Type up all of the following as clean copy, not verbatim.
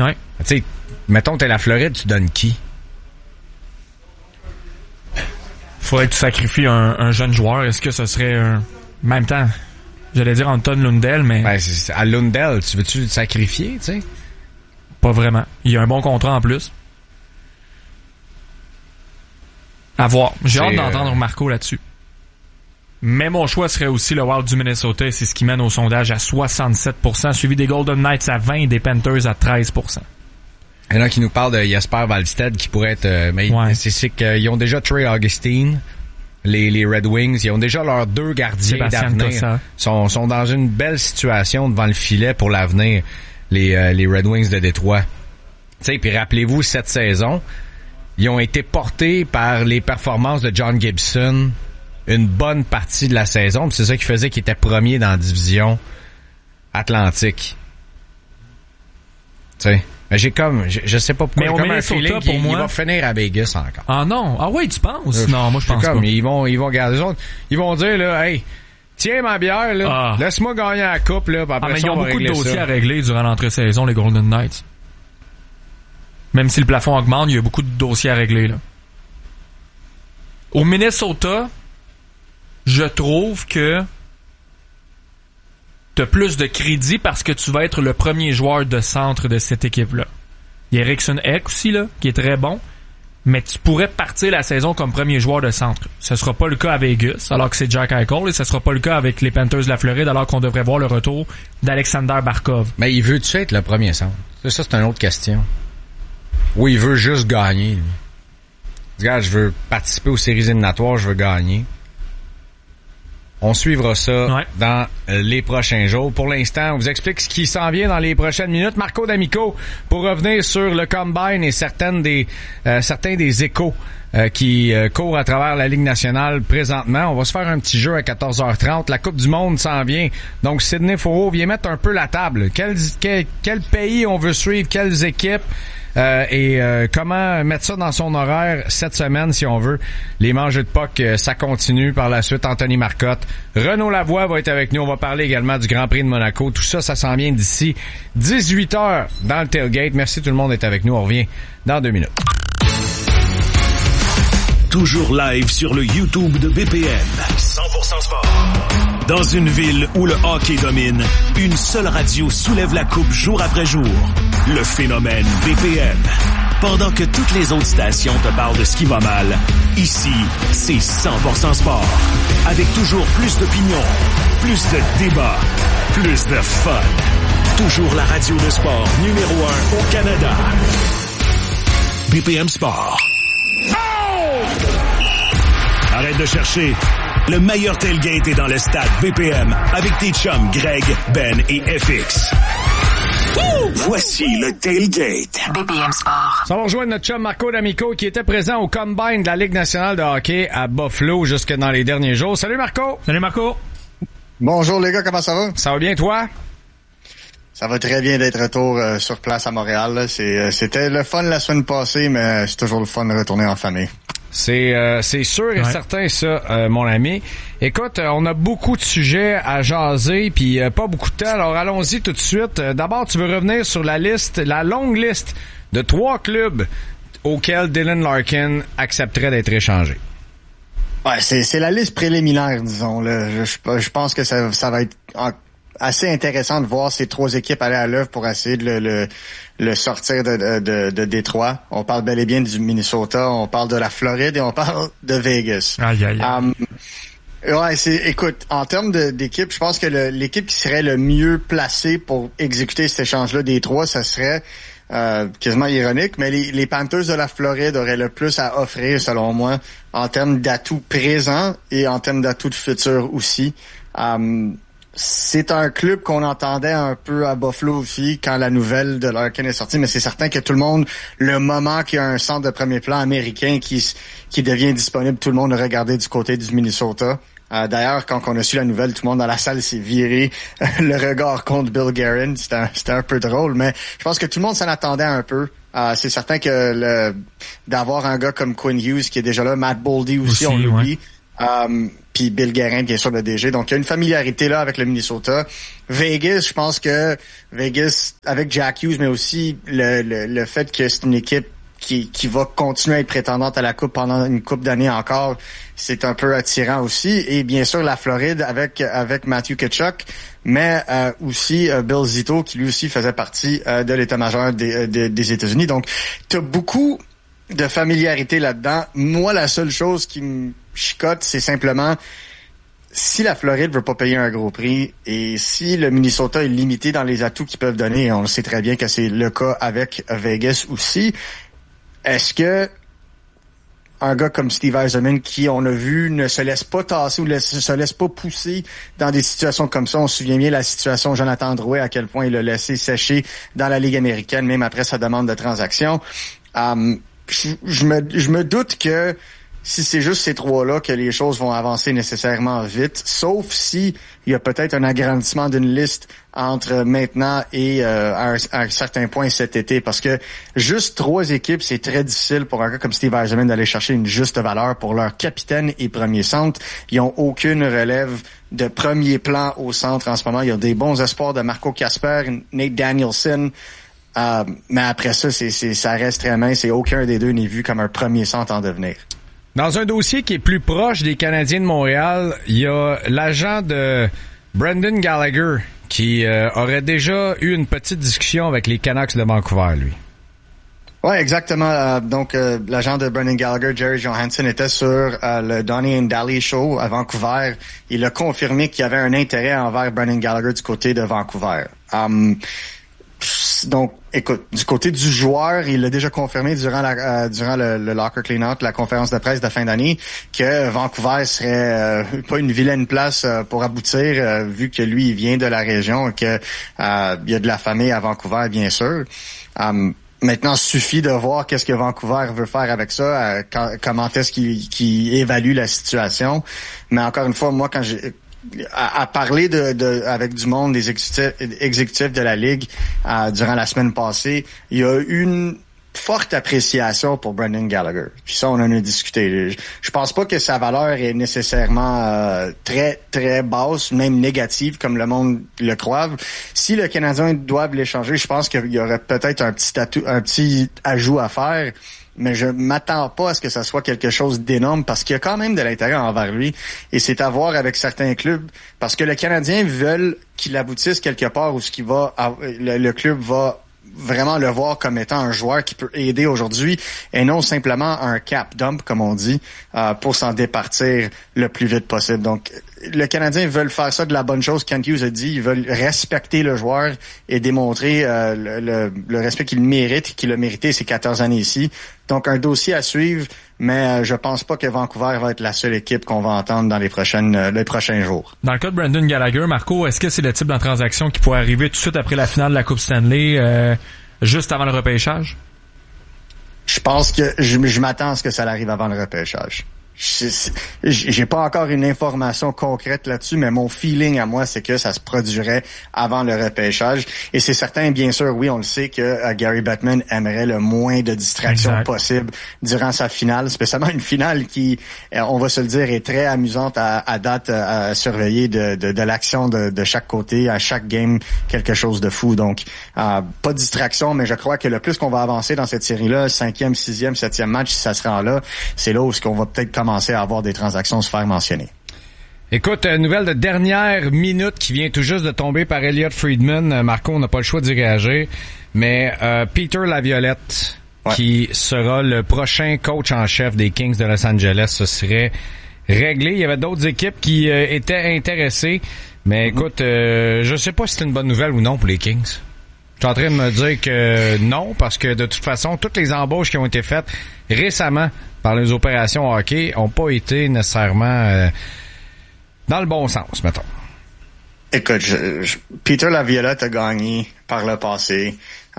Ouais. Tu sais, mettons, t'es la Floride, tu donnes qui? Faudrait que tu sacrifies un jeune joueur. Est-ce que ce serait en même temps, j'allais dire Anton Lundell, mais... Ben, à Lundell, tu veux-tu le sacrifier, tu sais? Pas vraiment. Il y a un bon contrat en plus. À voir. J'ai hâte d'entendre Marco là-dessus. Mais mon choix serait aussi le Wild du Minnesota, et c'est ce qui mène au sondage à 67%, suivi des Golden Knights à 20% et des Panthers à 13%. Il y en a qui nous parlent de Jesper Wallstedt qui pourrait être... mais ouais. c'est qu'ils ont déjà Trey Augustine, les Red Wings. Ils ont déjà leurs 2 gardiens d'avenir. Sont dans une belle situation devant le filet pour l'avenir, les Red Wings de Détroit. Tu sais, puis rappelez-vous, cette saison, ils ont été portés par les performances de John Gibson une bonne partie de la saison. Puis c'est ça qui faisait qu'ils étaient premiers dans la division Atlantique. Tu sais... Mais je sais pas pourquoi, mais comme un feeling pour moi, il va finir à Vegas encore. Ah non, ah ouais, tu penses? Non, moi je pense pas. Ils vont garder ça. Ils vont dire là, hey, tiens ma bière là, laisse-moi gagner la coupe là, puis après mais ça, ils ont beaucoup de dossiers ça. à régler durant l'entre-saison, les Golden Knights. Même si le plafond augmente, il y a beaucoup de dossiers à régler là. Au Minnesota, je trouve que t'as plus de crédit parce que tu vas être le premier joueur de centre de cette équipe-là. Il y a Eriksson Ek aussi, là, qui est très bon, mais tu pourrais partir la saison comme premier joueur de centre. Ce sera pas le cas à Vegas, alors que c'est Jack Eichel, et ce sera pas le cas avec les Panthers de la Floride, alors qu'on devrait voir le retour d'Alexander Barkov. Mais il veut-tu être le premier centre? Ça, c'est une autre question. Ou il veut juste gagner, lui. Regarde, je veux participer aux séries éliminatoires, je veux gagner. On suivra ça dans les prochains jours. Pour l'instant, on vous explique ce qui s'en vient dans les prochaines minutes. Marco D'Amico, pour revenir sur le Combine et certains des échos qui courent à travers la Ligue nationale présentement. On va se faire un petit jeu à 14h30. La Coupe du Monde s'en vient. Donc, Sidney Fourreau vient mettre un peu la table. Quel pays on veut suivre? Quelles équipes? Et comment mettre ça dans son horaire cette semaine si on veut. Les manches de puck, ça continue. Par la suite, Anthony Marcotte. Renaud Lavoie va être avec nous. On va parler également du Grand Prix de Monaco. Tout ça, ça s'en vient d'ici 18h dans le tailgate. Merci tout le monde d'être avec nous. On revient dans 2 minutes. Toujours live sur le YouTube de BPM. 100% sport. Dans une ville où le hockey domine, une seule radio soulève la coupe jour après jour. Le phénomène BPM. Pendant que toutes les autres stations te parlent de ce qui va mal, ici, c'est 100% sport. Avec toujours plus d'opinions, plus de débats, plus de fun. Toujours la radio de sport numéro 1 au Canada. BPM Sport. Arrête de chercher. Le meilleur tailgate est dans le stade BPM avec tes chums Greg, Ben et FX. Voici le tailgate. BPM Sport. Ça va rejoindre notre chum Marco D'Amico qui était présent au Combine de la Ligue nationale de hockey à Buffalo jusque dans les derniers jours. Salut Marco! Salut Marco! Bonjour les gars, comment ça va? Ça va bien toi? Ça va très bien d'être retour sur place à Montréal. Là. C'était le fun la semaine passée, mais c'est toujours le fun de retourner en famille. C'est sûr et certain ça, mon ami. Écoute, on a beaucoup de sujets à jaser, puis pas beaucoup de temps. Alors allons-y tout de suite. D'abord, tu veux revenir sur la longue liste de 3 clubs auxquels Dylan Larkin accepterait d'être échangé. Ouais, c'est la liste préliminaire, disons. Là. Je pense que ça va être assez intéressant de voir ces 3 équipes aller à l'œuvre pour essayer de le sortir de Détroit. On parle bel et bien du Minnesota, on parle de la Floride et on parle de Vegas. Aïe, aïe, aïe. Ouais, écoute, en termes d'équipe, je pense que l'équipe qui serait le mieux placée pour exécuter cet échange-là des 3, ça serait quasiment ironique, mais les Panthers de la Floride auraient le plus à offrir, selon moi, en termes d'atouts présents et en termes d'atouts de futur aussi. C'est un club qu'on entendait un peu à Buffalo aussi quand la nouvelle de Larkin est sortie, mais c'est certain que tout le monde, le moment qu'il y a un centre de premier plan américain qui devient disponible, tout le monde a regardé du côté du Minnesota. D'ailleurs, quand on a su la nouvelle, tout le monde dans la salle s'est viré le regard contre Bill Guerin. C'était un peu drôle, mais je pense que tout le monde s'en attendait un peu. C'est certain que d'avoir un gars comme Quinn Hughes qui est déjà là, Matt Boldy aussi on l'oublie. Puis Bill Guerin, bien sûr, le DG. Donc, il y a une familiarité là avec le Minnesota. Vegas, je pense que Vegas, avec Jack Hughes, mais aussi le fait que c'est une équipe qui va continuer à être prétendante à la Coupe pendant une couple d'années encore, c'est un peu attirant aussi. Et bien sûr, la Floride avec Matthew Tkachuk, mais aussi Bill Zito, qui lui aussi faisait partie de l'état-major des États-Unis. Donc, t'as beaucoup de familiarité là-dedans. Moi, la seule chose qui me chicote, c'est simplement si la Floride veut pas payer un gros prix et si le Minnesota est limité dans les atouts qu'ils peuvent donner, et on le sait très bien que c'est le cas avec Vegas aussi, est-ce que un gars comme Steve Yzerman, qui, on a vu, ne se laisse pas tasser ou se laisse pas pousser dans des situations comme ça. On se souvient bien de la situation Jonathan Drouin, à quel point il l'a laissé sécher dans la Ligue américaine, même après sa demande de transaction. Je me doute que si c'est juste ces trois-là que les choses vont avancer nécessairement vite, sauf si il y a peut-être un agrandissement d'une liste entre maintenant et à un certain point cet été, parce que juste 3 équipes, c'est très difficile pour un gars comme Steve Yzerman d'aller chercher une juste valeur pour leur capitaine et premier centre. Ils ont aucune relève de premier plan au centre en ce moment. Il y a des bons espoirs de Marco Kasper, Nate Danielson, mais après ça, ça reste très mince et aucun des deux n'est vu comme un premier centre en devenir. Dans un dossier qui est plus proche des Canadiens de Montréal, il y a l'agent de Brendan Gallagher qui aurait déjà eu une petite discussion avec les Canucks de Vancouver, lui. Ouais, exactement. Donc, l'agent de Brendan Gallagher, Jerry Johansson, était sur le Donnie and Daly Show à Vancouver. Il a confirmé qu'il y avait un intérêt envers Brendan Gallagher du côté de Vancouver. Donc, écoute, du côté du joueur, il l'a déjà confirmé durant le locker clean-out, la conférence de presse de fin d'année, que Vancouver serait pas une vilaine place pour aboutir, vu que lui, il vient de la région et que il y a de la famille à Vancouver, bien sûr. Maintenant, il suffit de voir qu'est-ce que Vancouver veut faire avec ça, comment est-ce qu'il évalue la situation. Mais encore une fois, moi, quand j'ai à parler avec du monde, des exécutifs de la Ligue durant la semaine passée, il y a une forte appréciation pour Brendan Gallagher. Puis ça, on en a discuté. Je pense pas que sa valeur est nécessairement très, très basse, même négative, comme le monde le croit. Si le Canadien doit l'échanger, je pense qu'il y aurait peut-être un petit ajout à faire. Mais je m'attends pas à ce que ça soit quelque chose d'énorme parce qu'il y a quand même de l'intérêt envers lui et c'est à voir avec certains clubs parce que le Canadien veut qu'il aboutisse quelque part où le club va vraiment le voir comme étant un joueur qui peut aider aujourd'hui et non simplement un cap dump, comme on dit, pour s'en départir le plus vite possible. Donc, le Canadien veut faire ça de la bonne chose. Kent Hughes a dit, ils veulent respecter le joueur et démontrer le respect qu'il mérite, qu'il a mérité ces 14 années ici. Donc, un dossier à suivre, mais je pense pas que Vancouver va être la seule équipe qu'on va entendre dans les prochains jours. Dans le cas de Brendan Gallagher, Marco, est-ce que c'est le type de transaction qui pourrait arriver tout de suite après la finale de la Coupe Stanley, juste avant le repêchage? Je pense que je m'attends à ce que ça arrive avant le repêchage. J'ai pas encore une information concrète là-dessus, mais mon feeling à moi, c'est que ça se produirait avant le repêchage. Et c'est certain, bien sûr, oui, on le sait que Gary Bettman aimerait le moins de distractions possible durant sa finale, spécialement une finale qui, on va se le dire, est très amusante à date à surveiller de l'action de chaque côté, à chaque game, quelque chose de fou. Donc, pas de distraction, mais je crois que le plus qu'on va avancer dans cette série-là, 5e, 6e, 7e match, si ça se rend là, c'est là où on va peut-être commencer à avoir des transactions se faire mentionner. Écoute, nouvelle de dernière minute qui vient tout juste de tomber par Elliot Friedman. Marco, on n'a pas le choix d'y réagir, mais Peter Laviolette, qui sera le prochain coach en chef des Kings de Los Angeles, ce serait réglé. Il y avait d'autres équipes qui étaient intéressées, mais écoute, je sais pas si c'est une bonne nouvelle ou non pour les Kings. Je suis en train de me dire que non, parce que de toute façon, toutes les embauches qui ont été faites récemment par les opérations hockey ont pas été nécessairement dans le bon sens, mettons. Écoute, Peter Laviolette a gagné par le passé.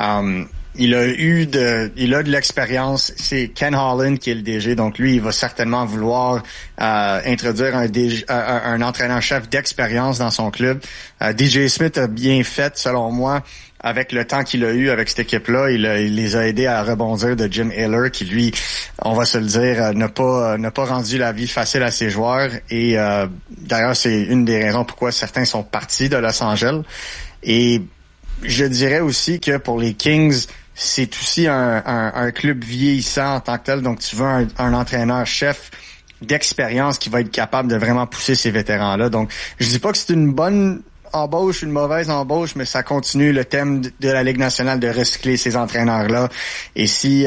Il a de l'expérience. C'est Ken Holland qui est le DG, donc lui, il va certainement vouloir introduire un entraîneur-chef d'expérience dans son club. DJ Smith a bien fait, selon moi, avec le temps qu'il a eu avec cette équipe-là, il les a aidés à rebondir de Jim Hiller, qui lui, on va se le dire, n'a pas rendu la vie facile à ses joueurs. Et d'ailleurs, c'est une des raisons pourquoi certains sont partis de Los Angeles. Et je dirais aussi que pour les Kings, c'est aussi un club vieillissant en tant que tel. Donc, tu veux un entraîneur-chef d'expérience qui va être capable de vraiment pousser ces vétérans-là. Donc, je dis pas que c'est une bonne embauche, une mauvaise embauche, mais ça continue le thème de la Ligue nationale de recycler ces entraîneurs-là. Et si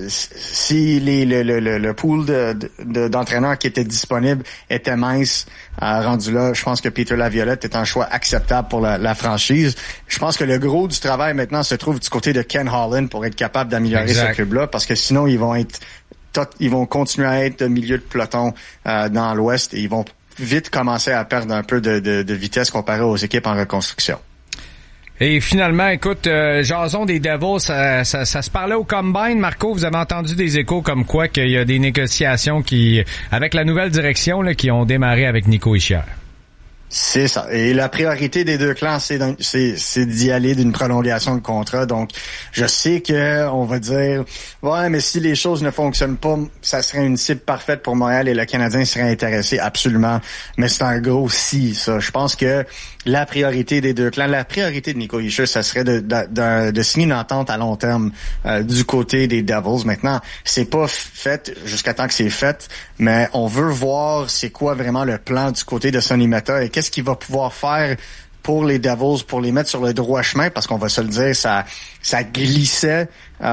le pool d'entraîneurs qui étaient disponibles était mince, rendu là, je pense que Peter Laviolette est un choix acceptable pour la franchise. Je pense que le gros du travail maintenant se trouve du côté de Ken Holland pour être capable d'améliorer ce club-là, parce que sinon ils vont continuer à être milieu de peloton dans l'Ouest et ils vont vite commencer à perdre un peu de vitesse comparé aux équipes en reconstruction. Et finalement, écoute, jason des Devils, ça se parlait au Combine. Marco, vous avez entendu des échos comme quoi qu'il y a des négociations avec la nouvelle direction là, qui ont démarré avec Nico Hischier. C'est ça. Et la priorité des deux clans, c'est d'y aller d'une prolongation de contrat. Donc, je sais que on va dire, ouais, mais si les choses ne fonctionnent pas, ça serait une cible parfaite pour Montréal et le Canadien serait intéressé, absolument. Mais c'est un gros si, ça. Je pense que la priorité des deux clans, la priorité de Nico Hischier, ça serait de signer une entente à long terme du côté des Devils. Maintenant, c'est pas fait jusqu'à temps que c'est fait, mais on veut voir c'est quoi vraiment le plan du côté de Sonny Meta et qu'est-ce qu'il va pouvoir faire pour les Devils, pour les mettre sur le droit chemin, parce qu'on va se le dire, ça glissait,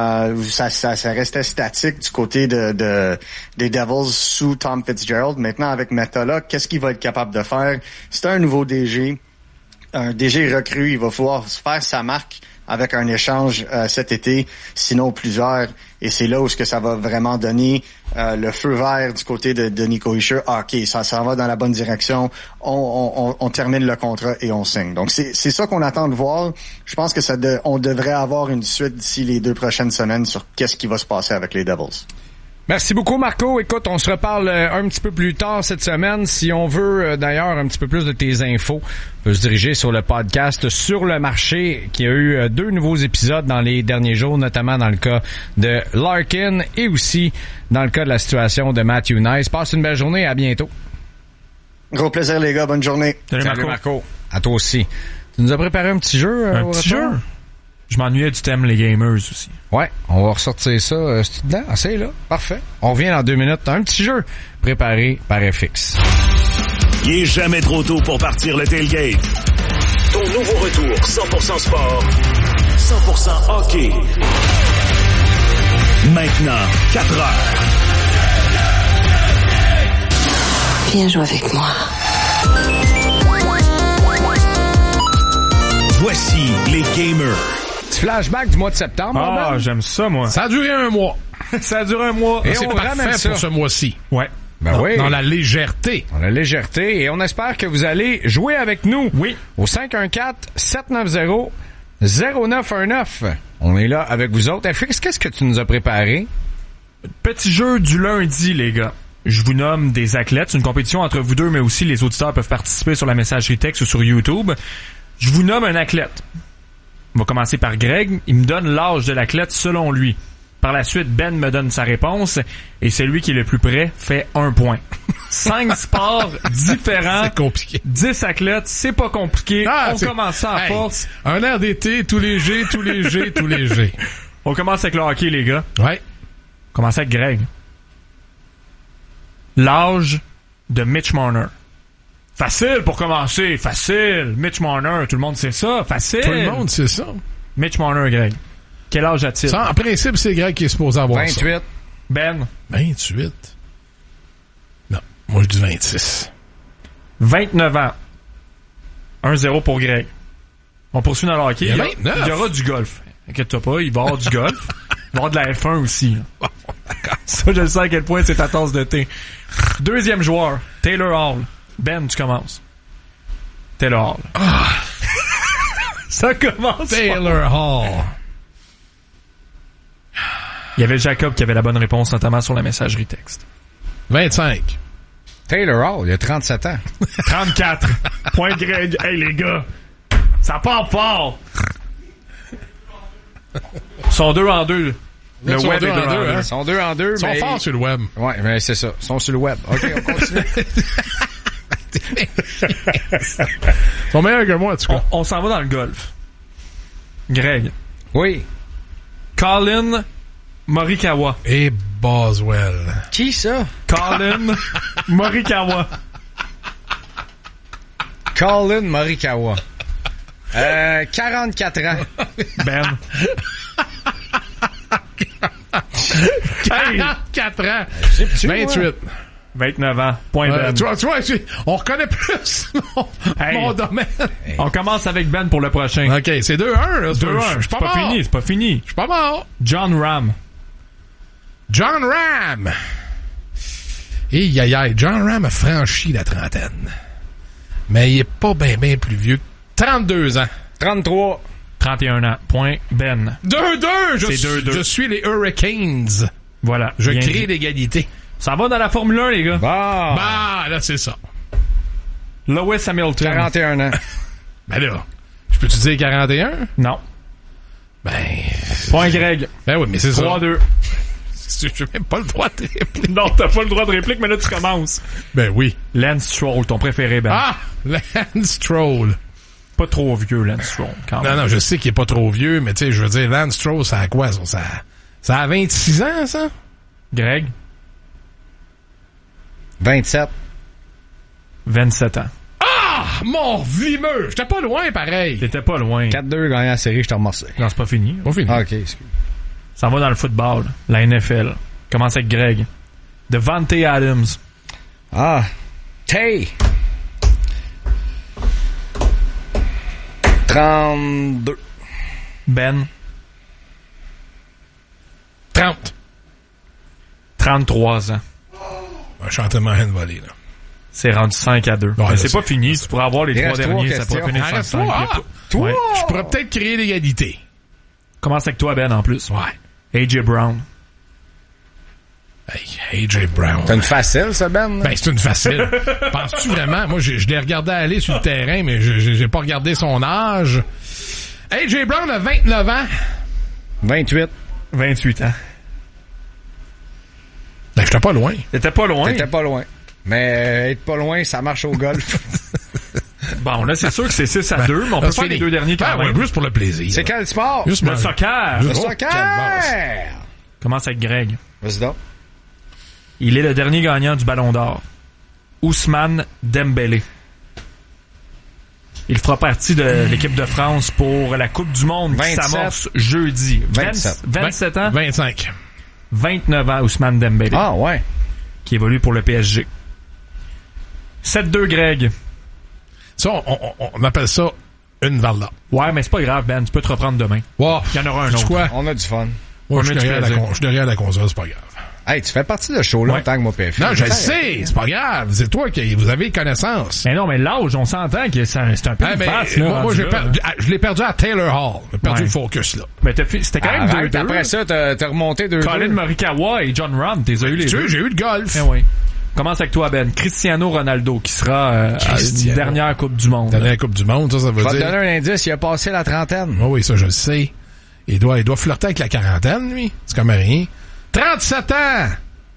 ça restait statique du côté des Devils sous Tom Fitzgerald. Maintenant, avec Meta là, qu'est-ce qu'il va être capable de faire? C'est un nouveau DG, un DG recru, il va pouvoir faire sa marque avec un échange cet été, sinon plusieurs. Et c'est là où ce que ça va vraiment donner le feu vert du côté de Nico Hischier. OK, ça va dans la bonne direction. On termine le contrat et on signe. Donc c'est ça qu'on attend de voir. Je pense que on devrait avoir une suite d'ici les 2 prochaines semaines sur qu'est-ce qui va se passer avec les Devils. Merci beaucoup, Marco. Écoute, on se reparle un petit peu plus tard cette semaine. Si on veut d'ailleurs un petit peu plus de tes infos, on peut se diriger sur le podcast Sur le marché, qui a eu 2 nouveaux épisodes dans les derniers jours, notamment dans le cas de Larkin et aussi dans le cas de la situation de Matthew Nice. Passe une belle journée, à bientôt. Gros plaisir, les gars. Bonne journée. Salut Marco. À toi aussi. Tu nous as préparé un petit jeu? Un petit jeu? Je m'ennuyais du thème les gamers aussi. Ouais, on va ressortir ça. C'est dedans? Ah, c'est là. Parfait. On revient dans 2 minutes. Un petit jeu préparé par FX. Il est jamais trop tôt pour partir le tailgate. Ton nouveau retour 100% sport, 100% hockey. Maintenant, 4 heures. Viens jouer avec moi. Voici les gamers. Petit flashback du mois de septembre. Ah, j'aime ça, moi. Ça a duré un mois. Ça a duré un mois. Et c'est parfait pour ce mois-ci. Ouais. Ben oui. Dans la légèreté. Dans la légèreté. Et on espère que vous allez jouer avec nous. Oui. Au 514-790-0919. On est là avec vous autres. FX, qu'est-ce que tu nous as préparé? Petit jeu du lundi, les gars. Je vous nomme des athlètes. C'est une compétition entre vous deux, mais aussi les auditeurs peuvent participer sur la messagerie texte ou sur YouTube. Je vous nomme un athlète. On va commencer par Greg. Il me donne l'âge de l'athlète selon lui. Par la suite, Ben me donne sa réponse et celui qui est le plus près fait 1 point. 5 sports différents. C'est compliqué. 10 athlètes, c'est pas compliqué. On commence ça en force. Un air d'été, tout léger, tout léger, tout léger. On commence avec le hockey, les gars. Ouais. On commence avec Greg. L'âge de Mitch Marner. Facile pour commencer, facile. Mitch Marner, tout le monde sait ça, facile. Tout le monde sait ça. Mitch Marner, Greg. Quel âge a-t-il? Ça, en principe, c'est Greg qui est supposé avoir 28. ça. Ben. 28. Non, moi je dis 26. 29 ans. 1-0 pour Greg. On poursuit dans le hockey. Il y a 29. Il y aura du golf. Inquiète-toi pas, il va y avoir du golf. Il va y avoir de la F1 aussi. Ça, je sais à quel point c'est ta tasse de thé. Deuxième joueur, Taylor Hall. Ben, tu commences. Taylor Hall. Ça commence. Taylor Hall. Il y avait Jacob qui avait la bonne réponse, notamment sur la messagerie texte. 25. Taylor Hall, il a 37 ans. 34. Point Greg. Hey, les gars. Ça part fort. Ils sont 2 en 2. Le Ils sont web est 2 2 en 2, en 2. hein? Ils sont 2 en 2, Ils sont mais... forts sur le web. Ouais, mais c'est ça. Ils sont sur le web. OK, on continue. Ils sont meilleurs que moi, en tout cas. On s'en va dans le golf. Greg. Oui. Colin Morikawa. Et Boswell. Qui, ça? Colin Morikawa. Colin Morikawa. 44 ans. Ben. 44 ans. 28. 29 ans. Point Ben. Tu vois, on reconnaît plus mon domaine. On commence avec Ben pour le prochain. OK, c'est 2-1. Là. 2-1. Je suis pas mort. fini, c'est pas fini. Je suis pas mort. John Ram. John Ram. Et John Ram a franchi la trentaine. Mais il est pas bien plus vieux. 32 ans. 33. 31 ans. Point Ben. 2-2. C'est 2-2. Je suis les Hurricanes. Voilà. Je Bien crée dit. l'égalité. Ça va dans la Formule 1, les gars. Bah. Bah, là, c'est ça. Lewis Hamilton. 41 ans. Ben là, je peux-tu dire 41? Non. Ben... Point Greg. Ben oui, mais c'est ça. 3-2. J'ai même pas le droit de répliquer. Non, t'as pas le droit de réplique, mais là, tu commences. Ben oui. Lance Stroll, ton préféré, Ben. Ah! Lance Stroll. Pas trop vieux, Lance Stroll, quand même. Non, je sais qu'il est pas trop vieux, mais tu sais, je veux dire, Lance Stroll, ça a quoi, ça? Ça a 26 ans, ça? Greg, 27. 27 ans. Ah! Mon vimeux! J'étais pas loin, pareil. T'étais pas loin. 4-2 gagné la série, je te remercie. Non, c'est pas fini. On finit. Ah, OK, excuse. Ça va dans le football, la NFL. Commence avec Greg. Devante Adams. Ah. Tay. 32. Ben. 30. 33 ans. Je suis en train de m'en voler, là. C'est rendu 5-2. Ouais, Mais là, c'est pas fini. Tu pourras avoir les Il 3 reste derniers. trois Ça pourrait questions. finir Reste 5-5. trois. Ah! Toi! Ouais. Je pourrais peut-être créer l'égalité. Commence avec toi, Ben, en plus. Ouais. AJ Brown. Hey, AJ Brown. T'as une facile, ça, Ben? Ben, c'est une facile. Penses-tu vraiment? Moi, je l'ai regardé aller sur le terrain, mais j'ai pas regardé son âge. AJ Brown a 29 ans. 28. 28 ans. Ben, j'étais pas loin. T'étais pas loin. T'étais pas loin. Mais être pas loin, ça marche au golf. Bon, là, c'est sûr que c'est 6-2, mais on peut faire les deux derniers quand même. Juste pour le plaisir. C'est quel sport? Juste Le soccer. Le Oh, soccer! quelle Commence avec Greg. Vas-y donc. Il est le dernier gagnant du Ballon d'Or. Ousmane Dembélé. Il fera partie de l'équipe de France pour la Coupe du Monde qui 27. s'amorce jeudi. 27. 27 ans? 25. 29 ans, Ousmane Dembélé, Ah, ouais. qui évolue pour le PSG. 7-2, Greg. Ça, on appelle ça une valda. Ouais, mais c'est pas grave, Ben. Tu peux te reprendre demain. Wow. Il y en aura un Sais-tu autre. quoi? On a du fun. Moi, je On a suis du derrière plaisir. je suis derrière la console, c'est pas grave. Hey, tu fais partie de ce show-là Ouais. en tant que moi, PF. Non, je le sais, c'est pas grave. C'est toi qui vous avez connaissance. Mais non, mais l'âge, on s'entend que c'est un peu Ah, une ben, passe, là. moi, rendu j'ai là. perdu, je l'ai perdu à Taylor Hall. J'ai perdu Ouais. le focus, là. Mais c'était quand même Arrête, 2-2. après ça, t'as remonté 2-2. Colin Morikawa et John Ram, t'es eu les Tu deux. sais, j'ai eu le golf. Eh oui. Commence avec toi, Ben. Cristiano Ronaldo, qui sera à Cristiano. une dernière Coupe du Monde. T'as la Coupe du Monde, ça Je veut vais te dire. donner un indice, il a passé la trentaine. Oh oui, ça, je le sais. Il doit flirter avec la quarantaine, lui. C'est comme rien. 37 ans!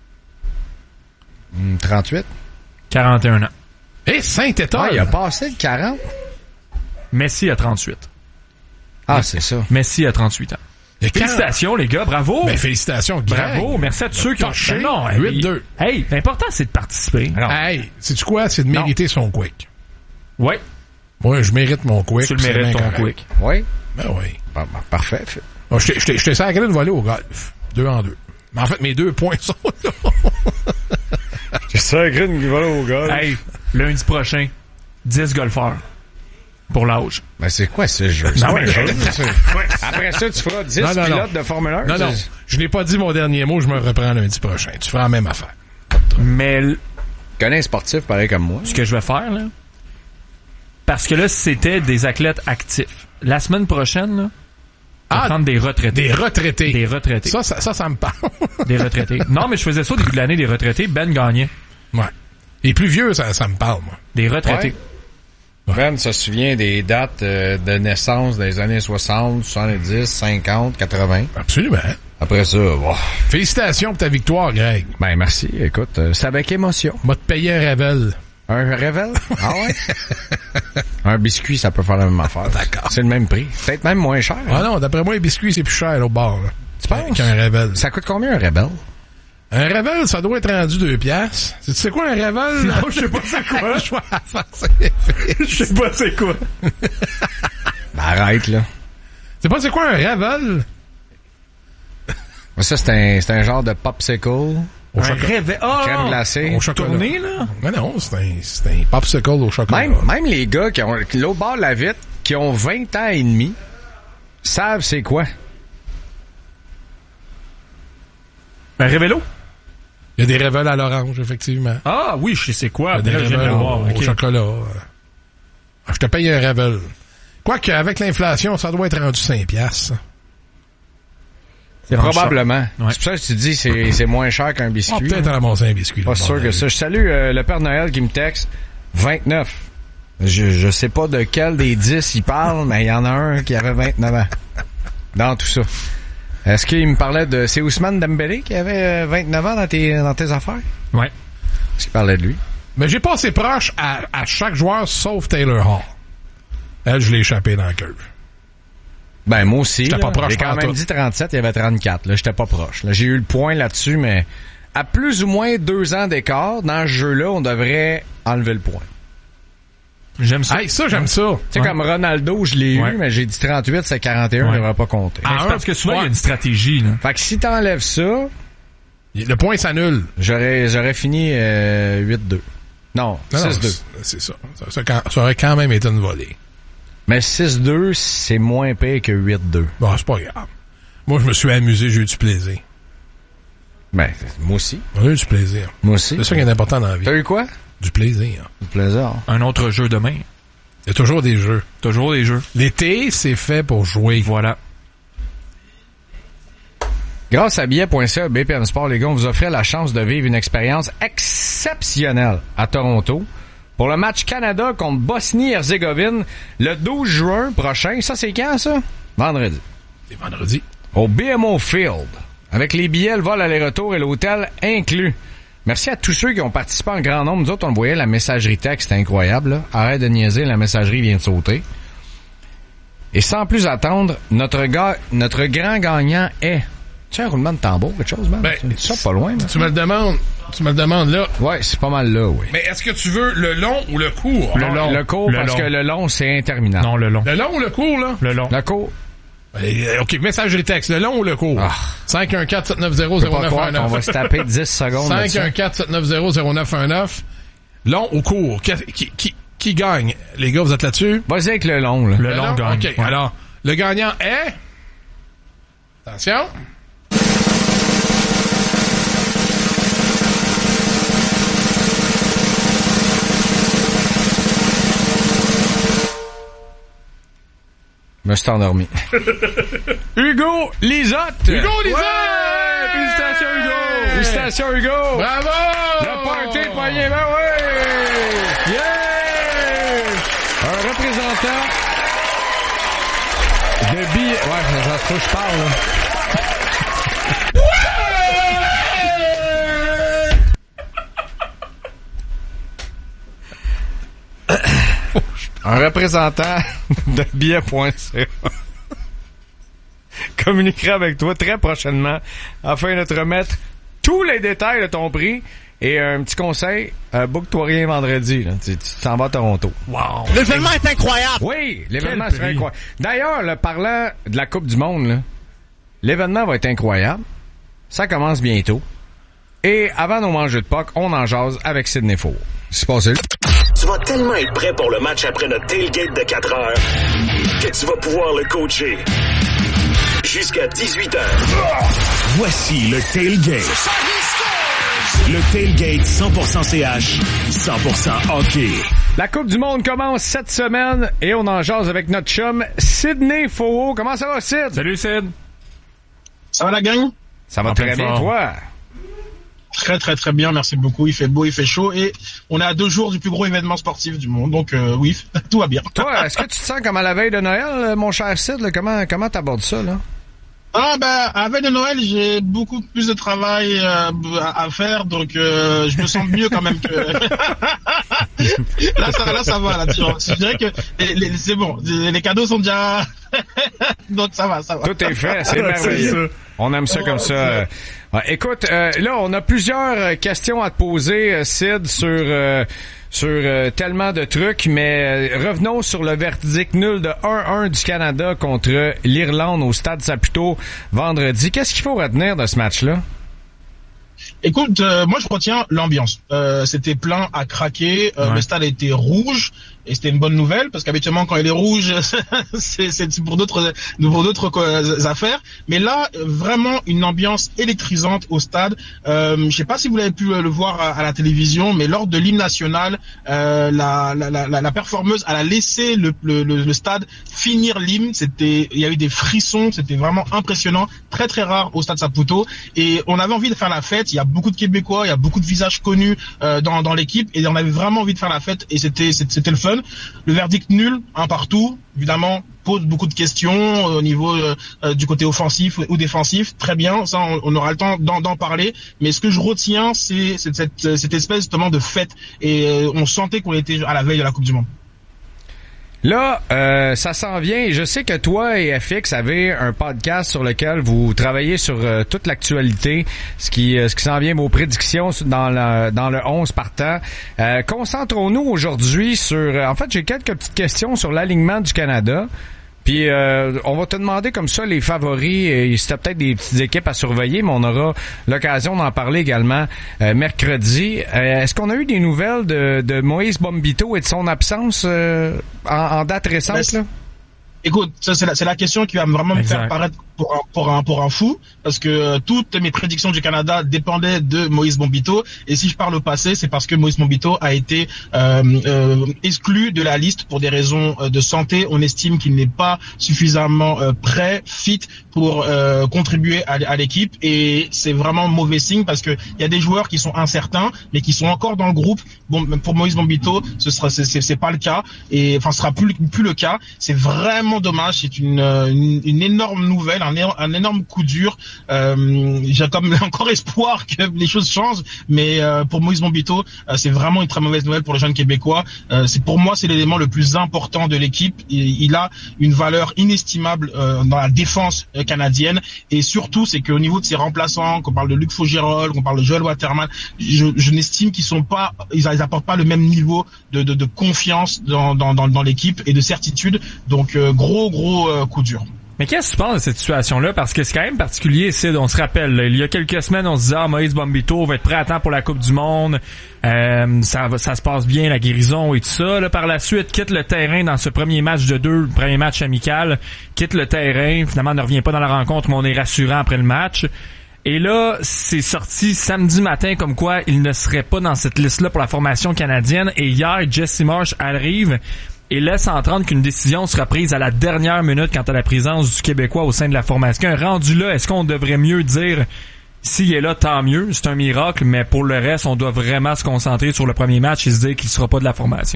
38. 41 ans. Et Saint-Étoile! Ah, il a passé le 40. Messi a 38. Ah, c'est ça. Messi a 38 ans. Il y a 40. Félicitations, les gars. Bravo. Ben, félicitations, Greg. Bravo. Merci à tous ceux qui ont Torché. Ben non, 8-2. Hey, l'important, c'est de participer. Alors, Hey, sais-tu quoi? C'est de mériter son quick. Ouais. Moi, je mérite mon quick. Tu le c'est mérites, bien ton correct. quick. oui. Ben oui. Parfait. Bon, je t'ai sacré de voler au golf. 2-2. Mais en fait, mes 2 points sont là. J'ai sacré une volée au golf. Hey, lundi prochain, 10 golfeurs. Pour l'âge. Ben, c'est quoi ce jeu? Non, C'est quoi mais- le jeu, ça? Après ça, tu feras 10 Non, non, pilotes non. de Formule 1? Non, je n'ai pas dit mon dernier mot, je me reprends lundi prochain. Tu feras la même affaire. Mais Tu connais un sportif pareil comme moi? ce que je vais faire, là, parce que là, c'était des athlètes actifs. La semaine prochaine, là, on va prendre des retraités. Des retraités. Des retraités. Ça me parle. Des retraités. Non, mais je faisais ça au début de l'année, des retraités. Ben gagnait. Ouais. Les plus vieux, ça me parle, moi. Des retraités. Ouais. Ben se souvient des dates de naissance des années 60, 70, 50, 80. Absolument. Après ça, bon. Félicitations pour ta victoire, Greg. Ben merci. Écoute, c'est avec émotion. On va te payer un Revel. Un Revel? Ah ouais? Un biscuit, ça peut faire la même affaire. D'accord. C'est le même prix. Peut-être même moins cher. Ah non, d'après moi, les biscuits, c'est plus cher au bar. Là. Tu penses? Qu'un Revel. Ça coûte combien un Rebel? Un Revel, ça doit être rendu 2 piastres. Tu sais quoi un Revel? Non, je sais pas c'est quoi. Je sais pas c'est quoi. Ben arrête, là. Tu sais pas c'est quoi un Revel? Ça, c'est un genre de popsicle. Au chocolat. Crème glacée. Au chocolat. Tourné, là? Mais non, c'est un popsicle au chocolat. Même les gars qui ont l'autre bord de la vitre, qui ont 20 ans et demi, savent c'est quoi. Un Révélo? Il y a des Revels à l'orange, effectivement. Ah oui, je sais c'est quoi. Il y a des Revels au chocolat. Je te paye un Revel. Quoique, avec l'inflation, ça doit être rendu 5 piastres. Probablement. Ouais. C'est pour ça que tu dis c'est moins cher qu'un biscuit. Peut-être ramasser un biscuit. Pas sûr que ça. Je salue le Père Noël qui me texte 29. Je sais pas de quel des 10 il parle, mais il y en a un qui avait 29 ans. Dans tout ça. Est-ce qu'il me parlait de... C'est Ousmane Dembélé qui avait 29 ans dans tes affaires? Ouais. Est-ce qu'il parlait de lui? Mais j'ai passé proche à chaque joueur sauf Taylor Hall. Elle, je l'ai échappé dans la curve. Ben, moi aussi. J'étais pas proche. J'ai quand même dit 37, il y avait 34. Là, j'étais pas proche. Là, j'ai eu le point là-dessus, mais à plus ou moins 2 ans d'écart, dans ce jeu-là, on devrait enlever le point. J'aime ça. Hey, ça, j'aime ça. Tu sais, comme Ronaldo, je l'ai Ouais. eu, mais j'ai dit 38, c'est 41, il devrait pas compter. C'est parce que souvent, il y a une stratégie, là. Fait que si t'enlèves ça, Le point s'annule. j'aurais fini 8-2. Non, 6-2. C'est ça. Ça aurait quand même été une volée. Mais 6-2, c'est moins pire que 8-2. Bon, c'est pas grave. Moi, je me suis amusé, j'ai eu du plaisir. Ben, moi aussi. On a eu du plaisir. Moi aussi. C'est ça qui est important dans la vie. T'as eu quoi? Du plaisir. Du plaisir. Un autre jeu demain. Il y a toujours des jeux. Toujours des jeux. L'été, c'est fait pour jouer. Voilà. Grâce à billet.ca, BPM Sport, les gars, on vous offrait la chance de vivre une expérience exceptionnelle à Toronto pour le match Canada contre Bosnie-Herzégovine le 12 juin prochain. Ça, c'est quand, ça? Vendredi. C'est vendredi. Au BMO Field. Avec les billets, le vol aller-retour et l'hôtel inclus. Merci à tous ceux qui ont participé en grand nombre. Nous autres, on voyait la messagerie texte, c'était incroyable, là. Arrête de niaiser, la messagerie vient de sauter. Et sans plus attendre, notre grand gagnant est... Tu as un roulement de tambour, quelque chose, man? Ben, c'est ça pas loin, là. Tu me le demandes là. Ouais, c'est pas mal là, oui. Mais est-ce que tu veux le long ou le court? Le court, Le parce long. que le long, c'est interminable. Non, le long. Le long ou le court, là? Le long. Le court, OK, messagerie texte. Le long ou le court? Ah. 514-790-0919. on va se taper 10 secondes. de ça. 514-790-0919. Long ou court? Qui gagne? Les gars, vous êtes là-dessus? Vas-y avec le long, là. Le long gagne. OK, Ouais. alors, le gagnant est... Attention. Je me suis endormi. Hugo Lisotte! Hugo Lisotte! Ouais! Félicitations, Hugo! Félicitations, Hugo! Bravo! Le party de poignet, ben oui! Yeah! Un représentant de billets... Ouais, ça se trouve, je parle, là. Un représentant de billets.ca communiquera avec toi très prochainement afin de te remettre tous les détails de ton prix et un petit conseil, book-toi rien vendredi. Là. Tu t'en vas à Toronto. Wow. L'événement est incroyable. Oui, l'événement Quel sera prix. incroyable. D'ailleurs, là, parlant de la Coupe du Monde, là, l'événement va être incroyable. Ça commence bientôt. Et avant nos manches de puck, on en jase avec Sidney Faux. C'est passé. Tu vas tellement être prêt pour le match après notre tailgate de 4 heures que tu vas pouvoir le coacher. Jusqu'à 18h. Voici le tailgate. Le tailgate 100% CH, 100% hockey. La Coupe du Monde commence cette semaine et on en jase avec notre chum Sidney Faux. Comment ça va, Sid? Salut, Sid. Ça va la gang? Ça va En très pleine bien, forme. toi? Très très très bien, merci beaucoup. Il fait beau, il fait chaud et on est à 2 jours du plus gros événement sportif du monde. Donc oui, tout va bien. Toi, est-ce que tu te sens comme à la veille de Noël, mon cher Sid? Là? Comment t'abordes ça, là? Ah à la veille de Noël, j'ai beaucoup plus de travail à faire, donc je me sens mieux quand même que là ça va là. Je dirais que c'est bon, les cadeaux sont déjà donc ça va. Tout est fait, c'est merveilleux. On aime ça comme ça. Ouais, écoute, là on a plusieurs questions à te poser, Sid, sur tellement de trucs, mais revenons sur le verdict nul de 1-1 du Canada contre l'Irlande au Stade Saputo vendredi. Qu'est-ce qu'il faut retenir de ce match-là? Écoute, moi je retiens l'ambiance. C'était plein à craquer. Le stade était rouge et c'était une bonne nouvelle parce qu'habituellement quand il est rouge, c'est pour d'autres affaires. Mais là, vraiment une ambiance électrisante au stade. Je sais pas si vous l'avez pu le voir à la télévision, mais lors de l'hymne national, la performeuse elle a laissé le stade finir l'hymne. Il y a eu des frissons. C'était vraiment impressionnant, très très rare au stade Saputo. Et on avait envie de faire la fête. Il y a beaucoup de Québécois, il y a beaucoup de visages connus dans l'équipe et on avait vraiment envie de faire la fête et c'était le fun. Le verdict nul, un partout, évidemment pose beaucoup de questions au niveau du côté offensif ou défensif. Très bien, ça on aura le temps d'en parler. Mais ce que je retiens, c'est cette espèce justement de fête et on sentait qu'on était à la veille de la Coupe du Monde. Là, ça s'en vient et je sais que toi et FX avez un podcast sur lequel vous travaillez sur toute l'actualité, ce qui s'en vient, vos prédictions dans le 11 partant. Concentrons-nous aujourd'hui sur... En fait, j'ai quelques petites questions sur l'alignement du Canada. Puis on va te demander comme ça les favoris et si t'as peut-être des petites équipes à surveiller, mais on aura l'occasion d'en parler également mercredi. Est-ce qu'on a eu des nouvelles de Moïse Bombito et de son absence en date récente, là? Écoute, ça c'est la question qui va vraiment me faire paraître pour un fou, parce que toutes mes prédictions du Canada dépendaient de Moïse Bombito, et si je parle au passé, c'est parce que Moïse Bombito a été exclu de la liste pour des raisons de santé. On estime qu'il n'est pas suffisamment prêt, fit pour contribuer à l'équipe, et c'est vraiment mauvais signe parce que il y a des joueurs qui sont incertains mais qui sont encore dans le groupe. Bon, pour Moïse Bombito, c'est pas le cas, et enfin ce sera plus le cas. C'est vraiment dommage, c'est une énorme nouvelle, un énorme coup dur. J'ai comme encore espoir que les choses changent, mais pour Moïse Bombito, c'est vraiment une très mauvaise nouvelle pour le jeune Québécois. Pour moi, c'est l'élément le plus important de l'équipe. Il a une valeur inestimable dans la défense canadienne, et surtout, c'est qu'au niveau de ses remplaçants, qu'on parle de Luc Faugerolles, qu'on parle de Joel Waterman, je n'estime ils apportent pas le même niveau de confiance dans l'équipe et de certitude. Donc gros coup dur. Mais qu'est-ce que tu penses de cette situation-là? Parce que c'est quand même particulier, Sid. On se rappelle, là, il y a quelques semaines, on se disait, Moïse Bombito va être prêt à temps pour la Coupe du Monde. Ça se passe bien, la guérison et tout ça. Là, par la suite, quitte le terrain dans ce premier match premier match amical. Quitte le terrain. Finalement, ne revient pas dans la rencontre, mais on est rassurant après le match. Et là, c'est sorti samedi matin comme quoi il ne serait pas dans cette liste-là pour la formation canadienne. Et hier, Jesse Marsh arrive et laisse entendre qu'une décision sera prise à la dernière minute quant à la présence du Québécois au sein de la formation. Rendu là, est-ce qu'on devrait mieux dire s'il est là, tant mieux, c'est un miracle, mais pour le reste, on doit vraiment se concentrer sur le premier match et se dire qu'il ne sera pas de la formation?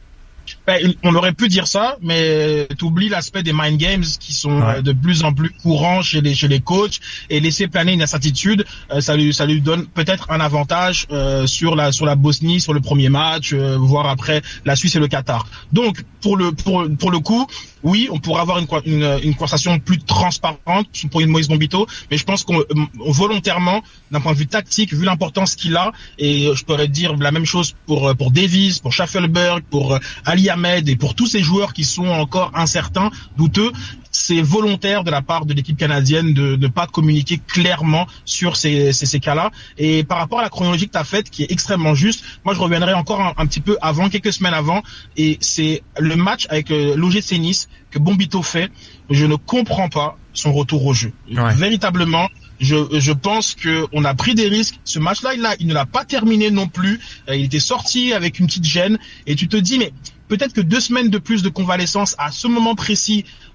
On aurait pu dire ça, mais t'oublies l'aspect des mind games qui sont de plus en plus courants chez les coachs, et laisser planer une incertitude, ça lui donne peut-être un avantage sur la Bosnie, sur le premier match, voire après la Suisse et le Qatar. Donc pour le coup, oui, on pourrait avoir une conversation plus transparente pour une Moïse Bombito, mais je pense qu'on volontairement, d'un point de vue tactique, vu l'importance qu'il a, et je pourrais dire la même chose pour Davies, pour Schaffelberg, pour Ali Ahmed et pour tous ces joueurs qui sont encore incertains, douteux, c'est volontaire de la part de l'équipe canadienne de ne pas communiquer clairement sur ces cas-là. Et par rapport à la chronologie que tu as faite, qui est extrêmement juste, moi je reviendrai encore un petit peu avant, quelques semaines avant, et c'est le match avec l'OGC Nice que Bombito fait. Je ne comprends pas son retour au jeu. Ouais. Véritablement, je pense que on a pris des risques. Ce match-là, il ne l'a pas terminé non plus. Il était sorti avec une petite gêne, et tu te dis, mais peut-être que 2 semaines de plus de convalescence à ce moment précis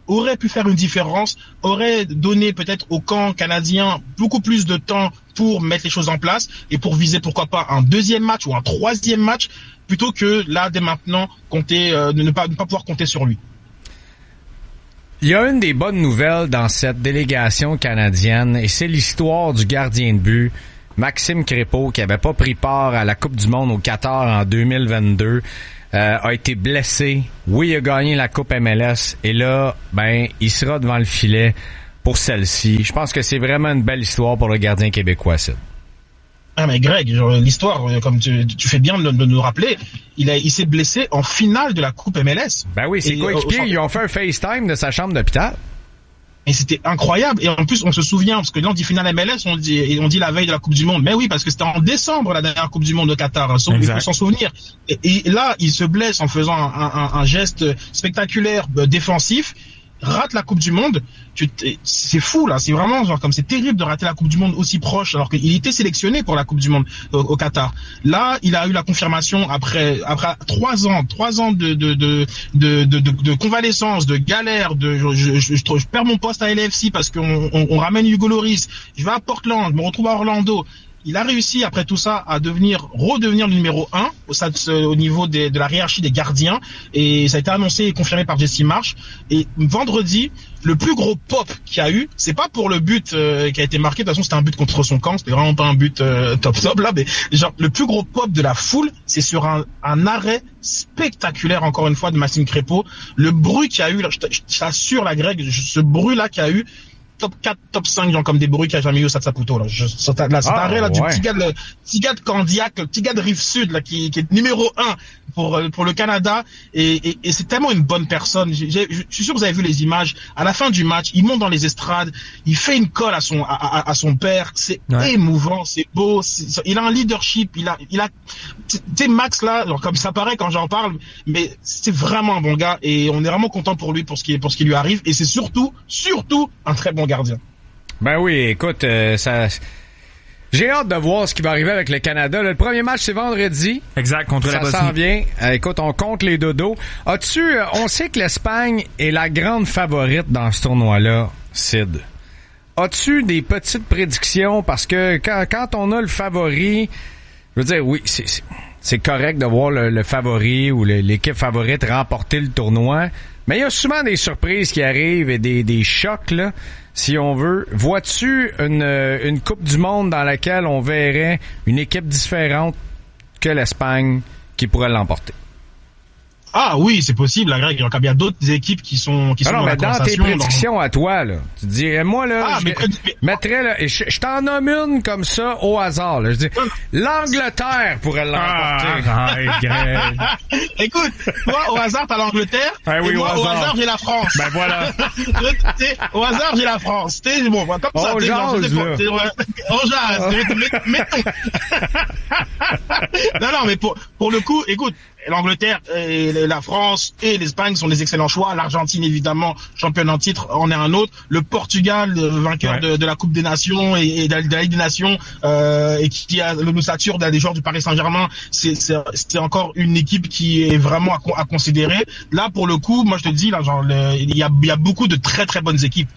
aurait pu faire une différence, aurait donné peut-être au camp canadien beaucoup plus de temps pour mettre les choses en place et pour viser pourquoi pas un deuxième match ou un troisième match plutôt que là dès maintenant compter ne pas pouvoir compter sur lui. Il y a une des bonnes nouvelles dans cette délégation canadienne et c'est l'histoire du gardien de but Maxime Crépeau qui avait pas pris part à la Coupe du Monde au Qatar en 2022. A été blessé. Oui, il a gagné la Coupe MLS et là, il sera devant le filet pour celle-ci. Je pense que c'est vraiment une belle histoire pour le gardien québécois, ça. Ah mais Greg, l'histoire, comme tu fais bien de nous rappeler, il s'est blessé en finale de la Coupe MLS. Ben oui, ses coéquipiers, ils ont fait un FaceTime de sa chambre d'hôpital. Et c'était incroyable. Et en plus, on se souvient, parce que là, on dit finale MLS, on dit la veille de la Coupe du Monde. Mais oui, parce que c'était en décembre, la dernière Coupe du Monde au Qatar. Il faut s'en souvenir. Et là, il se blesse en faisant un geste spectaculaire défensif. Rate la Coupe du Monde, c'est fou là, c'est vraiment c'est terrible de rater la Coupe du Monde aussi proche alors qu'il était sélectionné pour la Coupe du Monde au Qatar. Là, il a eu la confirmation après 3 ans de convalescence, de galère, je perds mon poste à LAFC parce qu'on ramène Hugo Lloris, je vais à Portland, je me retrouve à Orlando. Il a réussi, après tout ça, à redevenir le numéro 1 au niveau de la hiérarchie des gardiens. Et ça a été annoncé et confirmé par Jesse Marsch. Et vendredi, le plus gros pop qu'il y a eu, c'est pas pour le but qui a été marqué. De toute façon, c'était un but contre son camp. C'était vraiment pas un but top là. Mais le plus gros pop de la foule, c'est sur un arrêt spectaculaire, encore une fois, de Maxime Crépeau. Le bruit qu'il y a eu, là, je t'assure, la Greg, ce bruit-là qu'il y a eu, top 4, top 5, comme des bruits qu'il n'y a jamais eu au Stade Saputo, là. Cet arrêt, là, du petit gars de Candiac, le petit gars de Rive-Sud, là, qui est numéro 1 pour le Canada. Et c'est tellement une bonne personne. Je suis sûr que vous avez vu les images. À la fin du match, il monte dans les estrades, il fait une colle à son père. C'est émouvant, c'est beau. Il a un leadership, il a, tu sais, Max, là, comme ça paraît quand j'en parle, mais c'est vraiment un bon gars et on est vraiment content pour lui, pour ce qui lui arrive. Et c'est surtout un très bon gardien. Ben oui, écoute, j'ai hâte de voir ce qui va arriver avec le Canada. Le premier match, c'est vendredi. Exact, contre la Bosnie. Ça s'en vient. Écoute, on compte les dodos. On sait que l'Espagne est la grande favorite dans ce tournoi-là, Sid. As-tu des petites prédictions? Parce que quand on a le favori, je veux dire, oui, c'est correct de voir le favori ou l'équipe favorite remporter le tournoi. Mais il y a souvent des surprises qui arrivent et des chocs, là, si on veut. Vois-tu une Coupe du Monde dans laquelle on verrait une équipe différente que l'Espagne qui pourrait l'emporter? Ah oui, c'est possible, la Greg. Il y a d'autres équipes qui sont dans la conversation. Dans tes prédictions à toi, là, tu dis, moi, là, mettrais, là, et je t'en nomme une comme ça au hasard, là. Je dis, l'Angleterre pourrait l'emporter. Greg. Écoute, toi, au hasard, t'as l'Angleterre. Oui, et moi, au hasard, j'ai la France. Ben voilà. Au hasard, j'ai la France. Bon, comme ça. On jase, là. On jase. Non, mais pour le coup, écoute, l'Angleterre et la France et l'Espagne sont des excellents choix. L'Argentine, évidemment, championne en titre, en est un autre. Le Portugal, vainqueur de la Coupe des Nations et de la Ligue des Nations, et qui a l'ossature des joueurs du Paris Saint-Germain, c'est encore une équipe qui est vraiment à considérer. Là, pour le coup, moi je te dis, là, il y a beaucoup de très très bonnes équipes.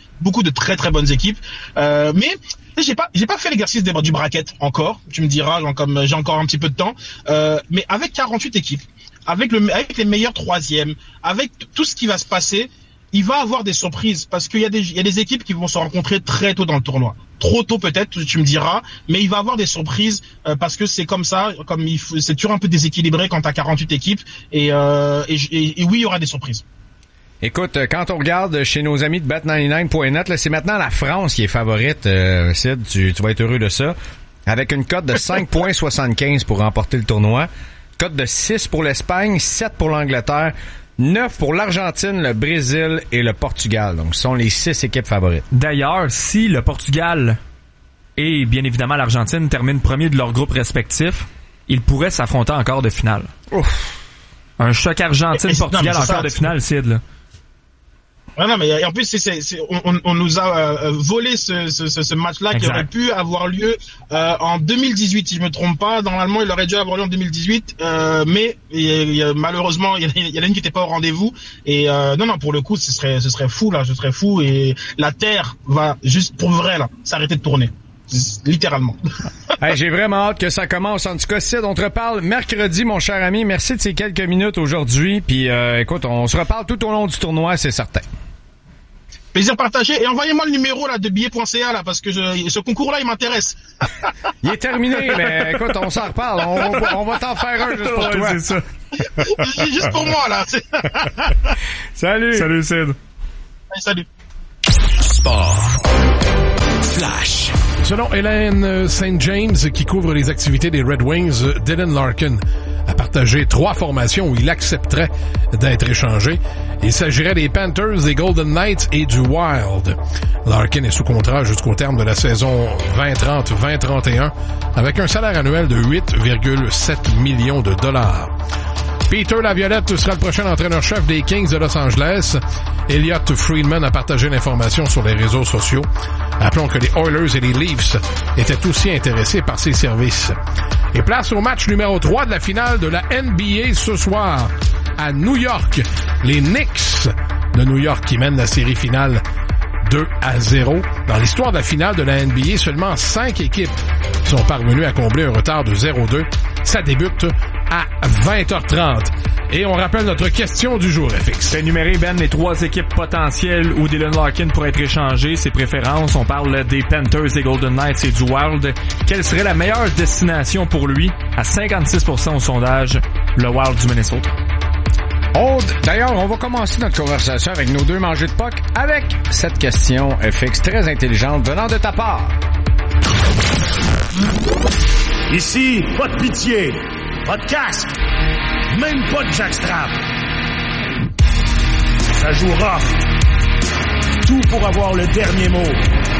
Mais j'ai pas fait l'exercice du bracket encore. Tu me diras, comme j'ai encore un petit peu de temps. Mais avec 48 équipes, avec les meilleurs troisièmes, avec tout ce qui va se passer, il va avoir des surprises parce qu'il y a des équipes qui vont se rencontrer très tôt dans le tournoi. Trop tôt peut-être, tu me diras, mais il va avoir des surprises parce que c'est comme ça, c'est toujours un peu déséquilibré quand t'as 48 équipes et oui, il y aura des surprises. Écoute, quand on regarde chez nos amis de Bet99.net, là, c'est maintenant la France qui est favorite, Sid, tu vas être heureux de ça, avec une cote de 5,75 pour remporter le tournoi, cote de 6 pour l'Espagne, 7 pour l'Angleterre, 9 pour l'Argentine, le Brésil et le Portugal. Donc, ce sont les 6 équipes favorites. D'ailleurs, si le Portugal et bien évidemment l'Argentine terminent premier de leur groupe respectif, ils pourraient s'affronter en quart de finale. Ouf. Un choc Argentine-Portugal en quart de finale, Sid, là. Ah non, mais en plus, on nous a volé ce match-là qui aurait pu avoir lieu en 2018, si je me trompe pas. Normalement, il aurait dû avoir lieu en 2018, mais malheureusement, il y en a une qui n'était pas au rendez-vous. Et non, pour le coup, ce serait fou là, et la Terre va juste pour vrai là s'arrêter de tourner. Littéralement. Hey, j'ai vraiment hâte que ça commence. En tout cas, Sid, on te reparle mercredi, mon cher ami. Merci de ces quelques minutes aujourd'hui. Puis, écoute, on se reparle tout au long du tournoi, c'est certain. Plaisir partagé. Et envoyez-moi le numéro là de billets.ca là, parce que ce concours-là, il m'intéresse. Il est terminé, mais écoute, on s'en reparle. On va t'en faire un juste pour toi. C'est ça. Juste pour moi, là. Salut. Salut, Sid. Salut. Sport. Flash. Selon Hélène St. James, qui couvre les activités des Red Wings, Dylan Larkin a partagé 3 formations où il accepterait d'être échangé. Il s'agirait des Panthers, des Golden Knights et du Wild. Larkin est sous contrat jusqu'au terme de la saison 2030-2031 avec un salaire annuel de 8,7 millions de dollars. Peter Laviolette sera le prochain entraîneur-chef des Kings de Los Angeles. Elliot Friedman a partagé l'information sur les réseaux sociaux. Rappelons que les Oilers et les Leafs étaient aussi intéressés par ses services. Et place au match numéro 3 de la finale de la NBA ce soir à New York. Les Knicks de New York qui mènent la série finale 2-0. Dans l'histoire de la finale de la NBA, seulement 5 équipes sont parvenues à combler un retard de 0-2. Ça débute à 20h30. Et on rappelle notre question du jour, FX. Fait énumérer, Ben, les 3 équipes potentielles où Dylan Larkin pourrait être échangé, ses préférences. On parle des Panthers, des Golden Knights et du Wild. Quelle serait la meilleure destination pour lui? À 56% au sondage, le Wild du Minnesota. D'ailleurs, on va commencer notre conversation avec nos 2 mangés de puck avec cette question FX très intelligente venant de ta part. Ici, pas de pitié, pas de casque, même pas de jackstrap. Ça joue rough. Tout pour avoir le dernier mot.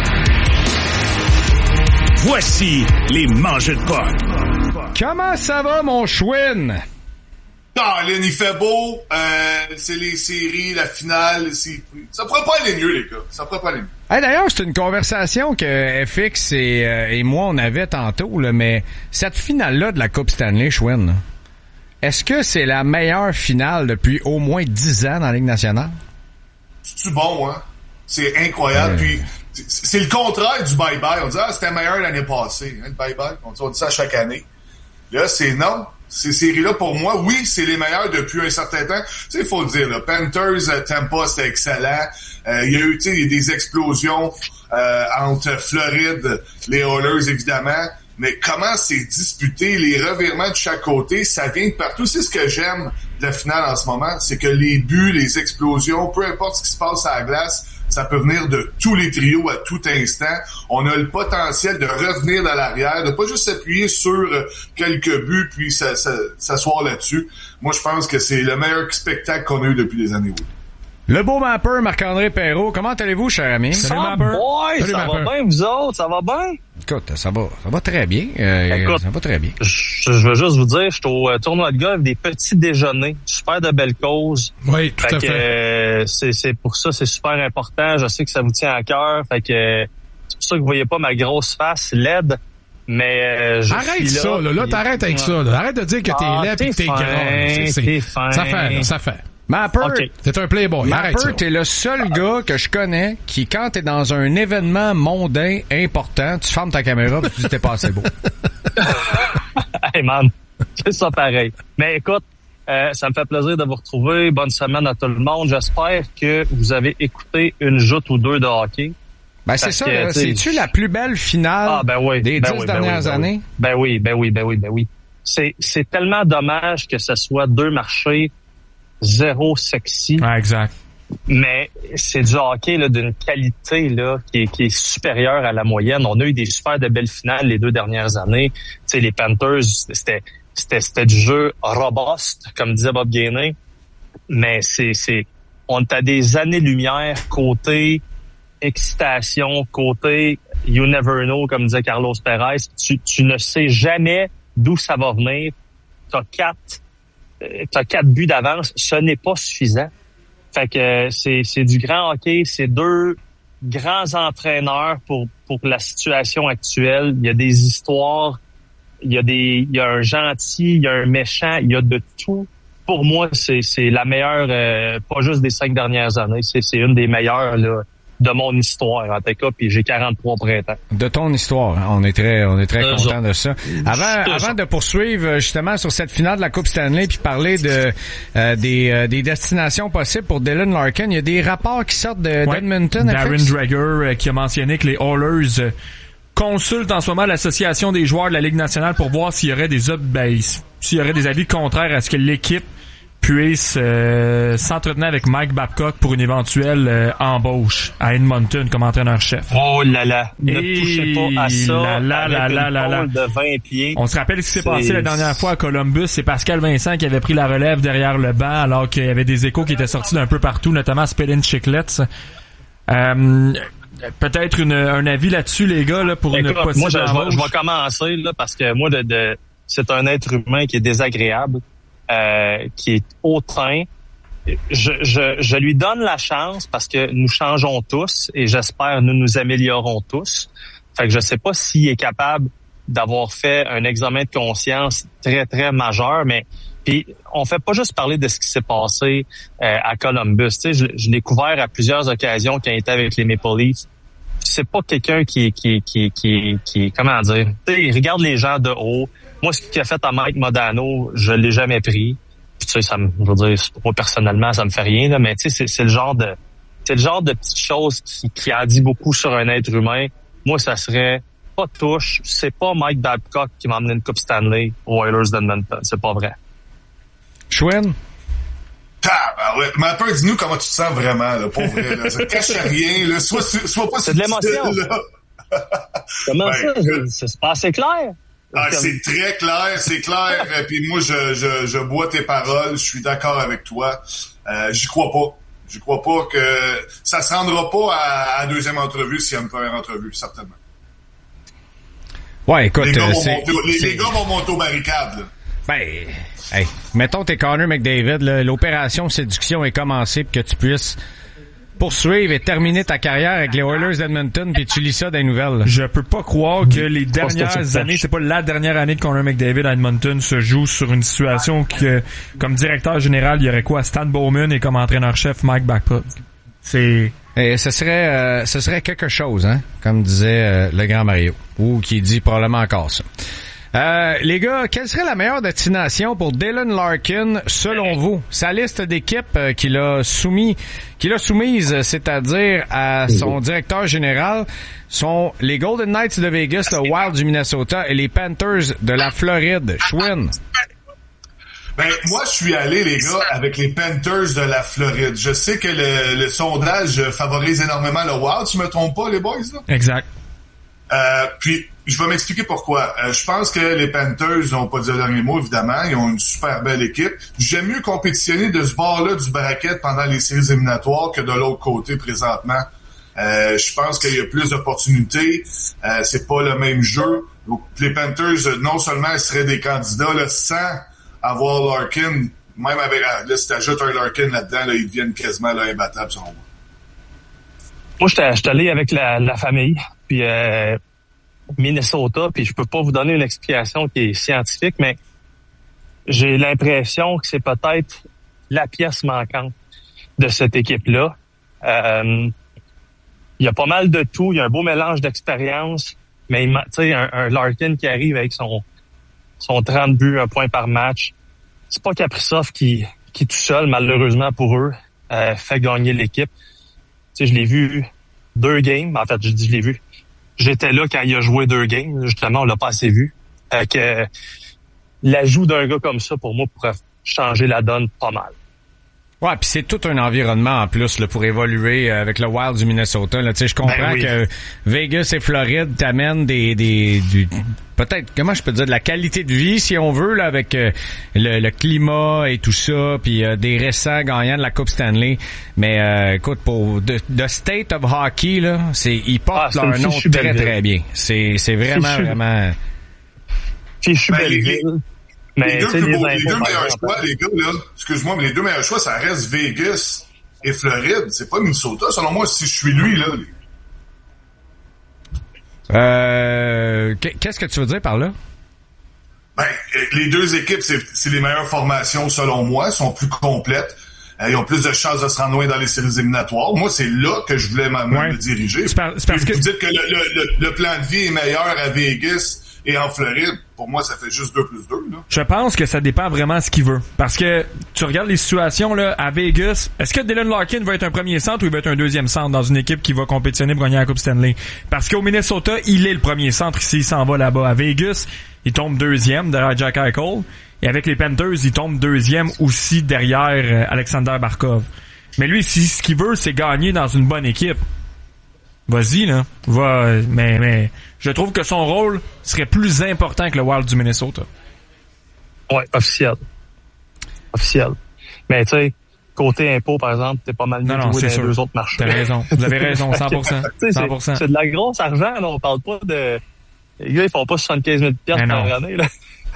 Voici les mangeux de puck. Comment ça va, mon chouine? Colin, il fait beau, c'est les séries, la finale, ça pourrait pas aller mieux, les gars. Ça pourrait pas aller mieux. Hey, d'ailleurs, c'est une conversation que FX et moi, on avait tantôt, là, mais cette finale-là de la Coupe Stanley, Chouin, est-ce que c'est la meilleure finale depuis au moins 10 ans dans la Ligue nationale? C'est-tu bon, hein? C'est incroyable, puis c'est le contraire du bye-bye. On dit, c'était meilleur l'année passée, hein, le bye-bye. On dit ça chaque année. Là, c'est non. Ces séries-là, pour moi, oui, c'est les meilleures depuis un certain temps. Tu sais, il faut le dire, là, Panthers, Tampa, c'était excellent. Il y a eu, tu sais, des explosions entre Floride, les Oilers, évidemment. Mais comment c'est disputé, les revirements de chaque côté, ça vient de partout. C'est ce que j'aime de la finale en ce moment, c'est que les buts, les explosions, peu importe ce qui se passe à la glace, ça peut venir de tous les trios à tout instant. On a le potentiel de revenir dans l'arrière, de pas juste s'appuyer sur quelques buts puis s'asseoir là-dessus. Moi, je pense que c'est le meilleur spectacle qu'on a eu depuis des années. Oui. Le beau Mapper, Marc-André Perrault, comment allez-vous, cher ami? Salut, Mapper. Salut, ça Mapper. Va bien, vous autres? Ça va bien? Écoute, ça va très bien. Écoute, ça va très bien. Je veux juste vous dire, je suis au tournoi de golf des petits déjeuners. Super de belles causes. Oui, tout à fait. C'est pour ça, c'est super important. Je sais que ça vous tient à cœur. Fait que c'est pour ça que vous voyez pas ma grosse face laide. Mais arrête ça, là. Là, t'arrêtes avec ça, là. Arrête de dire que t'es laid et que t'es grand. T'es fin. Ça fait. Mapper, t'es un playboy. Mapper, t'es le seul gars que je connais qui, quand t'es dans un événement mondain important, tu fermes ta caméra et tu dis t'es pas assez beau. Hey man, c'est ça pareil. Mais écoute, ça me fait plaisir de vous retrouver. Bonne semaine à tout le monde. J'espère que vous avez écouté une joute ou deux de hockey. Ben c'est ça, là, c'est-tu la plus belle finale des 10 dernières années? Ben oui. C'est tellement dommage que ce soit deux marchés zéro sexy. Ah, exact. Mais c'est du hockey là, d'une qualité là qui est supérieure à la moyenne. On a eu des super de belles finales les 2 dernières années. Tu sais, les Panthers, c'était du jeu robuste, comme disait Bob Gainey. Mais on est à des années-lumière côté excitation, côté you never know, comme disait Carlos Perez. Tu ne sais jamais d'où ça va venir. T'as 4 buts d'avance, ce n'est pas suffisant. Fait que c'est du grand hockey, c'est deux grands entraîneurs pour la situation actuelle. Il y a des histoires, il y a un gentil, il y a un méchant, il y a de tout. Pour moi, c'est la meilleure, pas juste des 5 dernières années, c'est une des meilleures là, de mon histoire en tout cas, puis j'ai 43 printemps. De ton histoire, hein? On est très content de ça. Avant de poursuivre justement sur cette finale de la Coupe Stanley puis parler de des destinations possibles pour Dylan Larkin, il y a des rapports qui sortent d'Edmonton. Darren Dreger qui a mentionné que les Oilers consultent en ce moment l'association des joueurs de la Ligue nationale pour voir s'il y aurait des avis contraires à ce que l'équipe puisse s'entretenir avec Mike Babcock pour une éventuelle embauche à Edmonton comme entraîneur-chef. Oh là là, ne touchez pas à ça de 20 pieds. On se rappelle ce qui s'est passé la dernière fois à Columbus, c'est Pascal Vincent qui avait pris la relève derrière le banc alors qu'il y avait des échos qui étaient sortis d'un peu partout, notamment Spedin Chiclets. Peut-être un avis là-dessus, les gars, là, pour une possible moi, je vais commencer là, parce que moi, c'est un être humain qui est désagréable. Qui est hautain. Je lui donne la chance parce que nous changeons tous et j'espère nous améliorons tous. Fait que je sais pas s'il est capable d'avoir fait un examen de conscience très, très majeur, mais puis on fait pas juste parler de ce qui s'est passé à Columbus. Tu sais, je l'ai couvert à plusieurs occasions quand il était avec les Maple Leafs. C'est pas quelqu'un qui comment dire, tu sais, il regarde les gens de haut. Moi, ce qu'il a fait à Mike Modano, je l'ai jamais pris. Puis, tu sais, je veux dire, moi, personnellement, ça me fait rien, là, mais tu sais, c'est le genre de petites choses qui en dit beaucoup sur un être humain. Moi, ça serait pas touche. C'est pas Mike Babcock qui m'a amené une Coupe Stanley aux Oilers d'Edmonton. C'est pas vrai. Schwinn? Ouais. Mais un peu, dis-nous comment tu te sens vraiment, là, pour vrai, là. Ça te cache rien, là. Sois pas c'est de l'émotion. Comment ça? C'est pas assez clair? C'est très clair, c'est clair. Puis moi, je bois tes paroles. Je suis d'accord avec toi. J'y crois pas. J'y crois pas que ça se rendra pas à la deuxième entrevue s'il y a une première entrevue, certainement. Ouais, écoute, les gars vont monter aux barricades, là. Ben, hey, mettons t'es Connor McDavid, là, l'opération séduction est commencée pour que tu puisses poursuivre et terminer ta carrière avec les Oilers d'Edmonton, puis tu lis ça dans les nouvelles. Là. Je peux pas croire que les dernières années, c'est pas la dernière année de Connor McDavid à Edmonton se joue sur une situation que, comme directeur général, il y aurait quoi, Stan Bowman et comme entraîneur-chef Mike Babcock. C'est... Et ce serait quelque chose, hein, comme disait le grand Mario, ou qui dit probablement encore ça. Les gars, quelle serait la meilleure destination pour Dylan Larkin selon vous? Sa liste d'équipes qu'il a soumise, c'est-à-dire à son directeur général, sont les Golden Knights de Vegas, le Wild du Minnesota et les Panthers de la Floride. Schwinn? Ben, moi, je suis allé, les gars, avec les Panthers de la Floride. Je sais que le sondage favorise énormément le Wild, tu me trompes pas, les boys, là? Exact. Puis, je vais m'expliquer pourquoi. Je pense que les Panthers n'ont pas dit le dernier mot, évidemment. Ils ont une super belle équipe. J'aime mieux compétitionner de ce bord-là du bracket pendant les séries éliminatoires que de l'autre côté présentement. Je pense qu'il y a plus d'opportunités. C'est pas le même jeu. Donc, les Panthers, non seulement ils seraient des candidats là, sans avoir Larkin, même avec là, si t'ajoutes un Larkin là-dedans, là, ils deviennent quasiment là, imbattables selon moi. Moi, j'étais allé avec la famille, puis Minnesota, puis je peux pas vous donner une explication qui est scientifique, mais j'ai l'impression que c'est peut-être la pièce manquante de cette équipe-là. Il y a pas mal de tout, il y a un beau mélange d'expérience, mais tu sais, un Larkin qui arrive avec son 30 buts, 1 point par match, c'est pas Kaprizov qui tout seul, malheureusement pour eux, fait gagner l'équipe. Tu sais, je l'ai vu 2 games, en fait, je l'ai vu. J'étais là quand il a joué 2 games, justement, on l'a pas assez vu. Que l'ajout d'un gars comme ça, pour moi, pourrait changer la donne pas mal. Ouais, puis c'est tout un environnement en plus là, pour évoluer avec le Wild du Minnesota. Là, tu sais, je comprends que Vegas et Floride t'amènent du peut-être, comment je peux dire, de la qualité de vie, si on veut, là, avec le climat et tout ça, puis des récents gagnants de la Coupe Stanley. Mais écoute, pour the state of hockey, là, ils portent leur nom très, très bien. C'est vraiment... Fichu Belleville. Mais les deux meilleurs choix, les gars, là, excuse-moi, mais les deux meilleurs choix, ça reste Vegas et Floride. C'est pas Minnesota, selon moi, si je suis lui, là. Qu'est-ce que tu veux dire par là? Ben, les deux équipes, c'est les meilleures formations, selon moi, sont plus complètes. Ils ont plus de chances de se rendre loin dans les séries éliminatoires. Moi, c'est là que je voulais me diriger. C'est parce que vous dites que le plan de vie est meilleur à Vegas et en Floride. Pour moi, ça fait juste 2 + 2. Là. Je pense que ça dépend vraiment de ce qu'il veut. Parce que tu regardes les situations là à Vegas. Est-ce que Dylan Larkin va être un premier centre ou il va être un deuxième centre dans une équipe qui va compétitionner pour gagner la Coupe Stanley? Parce qu'au Minnesota, il est le premier centre s'il s'en va là-bas. À Vegas, il tombe deuxième derrière Jack Eichel. Et avec les Panthers, il tombe deuxième aussi derrière Alexander Barkov. Mais lui, si ce qu'il veut, c'est gagner dans une bonne équipe. Vas-y, là. Mais je trouve que son rôle serait plus important que le Wild du Minnesota. Ouais, officiel. Mais tu sais, côté impôt, par exemple, t'es pas mal mieux joué dans les deux autres marchés. T'as raison. Vous avez raison, 100%. 100%. C'est de la grosse argent, là. On parle pas de... Les gars, ils font pas 75 000 $ par année, là.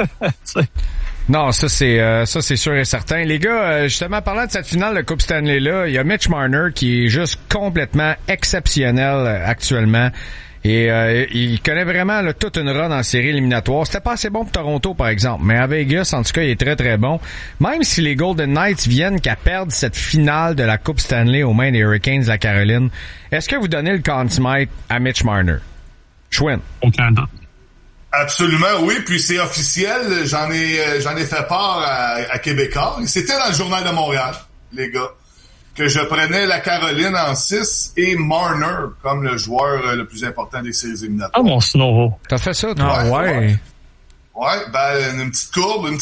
Non, ça c'est sûr et certain. Les gars, justement, parlant de cette finale de Coupe Stanley-là, il y a Mitch Marner qui est juste complètement exceptionnel actuellement. Et il connaît vraiment là, toute une run en série éliminatoire. C'était pas assez bon pour Toronto, par exemple. Mais à Vegas, en tout cas, il est très, très bon. Même si les Golden Knights viennent qu'à perdre cette finale de la Coupe Stanley aux mains des Hurricanes de la Caroline, est-ce que vous donnez le Conn Smythe à Mitch Marner? Schwinn? Aucun doute. Absolument, oui. Puis c'est officiel. J'en ai fait part à Québécois. C'était dans le Journal de Montréal, les gars, que je prenais la Caroline en 6 et Marner comme le joueur le plus important des séries éliminatoires. Ah, mon Snovo. T'as fait ça, toi? Ouais. Ben, une petite courbe.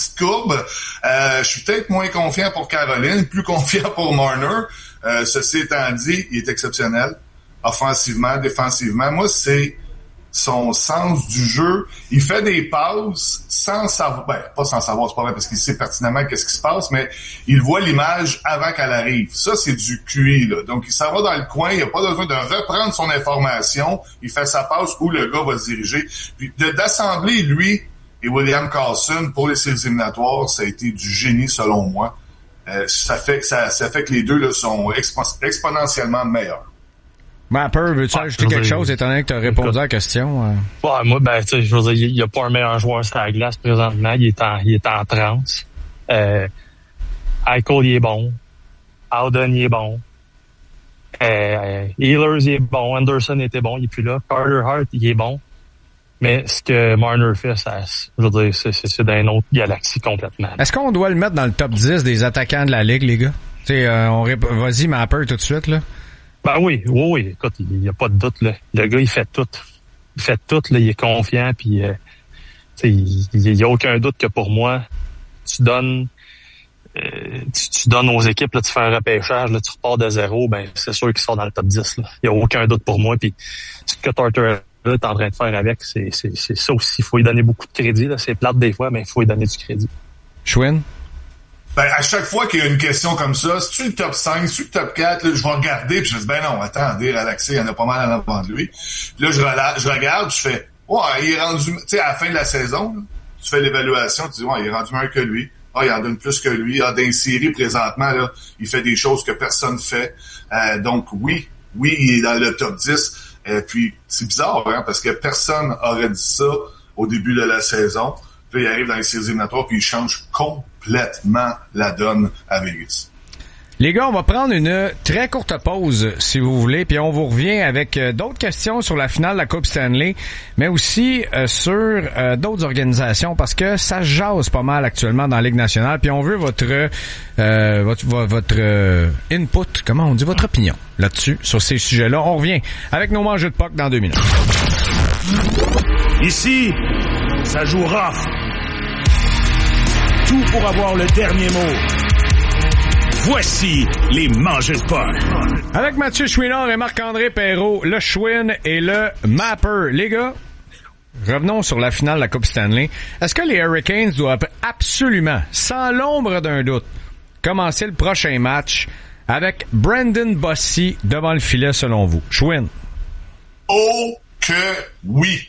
Je suis peut-être moins confiant pour Caroline, plus confiant pour Marner. Ceci étant dit, il est exceptionnel. Offensivement, défensivement. Moi, c'est son sens du jeu. Il fait des passes sans savoir, pas sans savoir, c'est pas vrai parce qu'il sait pertinemment qu'est-ce qui se passe, mais il voit l'image avant qu'elle arrive. Ça, c'est du QI, là. Donc, il s'en va dans le coin, il a pas besoin de reprendre son information, il fait sa passe où le gars va se diriger. Puis, d'assembler lui et William Karlsson pour les séries éliminatoires, ça a été du génie selon moi. Ça fait que les deux, là, sont exponentiellement meilleurs. Mapper, veux-tu ajouter quelque chose étant donné que tu as répondu à la question? Ouais, moi, tu sais, je veux dire, il y a pas un meilleur joueur sur la glace présentement. Il est en transe. Eichel, il est bon. Howden, il est bon. Ehlers, il est bon. Anderson était bon, il est plus là. Carter Hart, il est bon. Mais ce que Marner fait, je veux dire, c'est dans une autre galaxie complètement. Est-ce qu'on doit le mettre dans le top 10 des attaquants de la Ligue, les gars? Tu sais, vas-y, Mapper, tout de suite, là. Ben oui. Écoute, il y a pas de doute, là. Le gars, il fait tout. Là. Il est confiant, puis il y a aucun doute que pour moi, tu donnes aux équipes, là, tu fais un repêchage, là, tu repars de zéro, ben c'est sûr qu'il sort dans le top 10. Là. Il y a aucun doute pour moi. Puis ce que Tortorella est en train de faire avec, c'est ça aussi. Il faut lui donner beaucoup de crédit. Là. C'est plate des fois, mais il faut lui donner du crédit. Schwinn? Ben, à chaque fois qu'il y a une question comme ça, si tu le top 5, si tu le top 4, là, je vais regarder, puis je me dis, ben non, attendez, relaxez, il y en a pas mal en avant de lui. Puis là, je regarde, je fais, ouais, il est rendu, tu sais, à la fin de la saison, là, tu fais l'évaluation, tu dis, ouais, il est rendu meilleur que lui. Ah, il en donne plus que lui. Ah, dans une série, présentement, là, il fait des choses que personne fait. Donc, oui, il est dans le top 10. Puis, c'est bizarre, hein, parce que personne aurait dit ça au début de la saison. Puis, il arrive dans les séries éliminatoires, puis il change complètement la donne à Vegas. Les gars, on va prendre une très courte pause, si vous voulez, puis on vous revient avec d'autres questions sur la finale de la Coupe Stanley, mais aussi sur d'autres organisations, parce que ça jase pas mal actuellement dans la Ligue nationale, puis on veut votre input, comment on dit, votre opinion là-dessus, sur ces sujets-là. On revient avec nos mangeux de POC dans 2 minutes. Ici, ça joue rough. Tout pour avoir le dernier mot. Voici les mangeux de POC. Avec Mathieu Chouinard et Marc-André Perrault, le Schwinn et le Mapper. Les gars, revenons sur la finale de la Coupe Stanley. Est-ce que les Hurricanes doivent absolument, sans l'ombre d'un doute, commencer le prochain match avec Brendan Bossy devant le filet, selon vous? Schwinn? Oh que oui!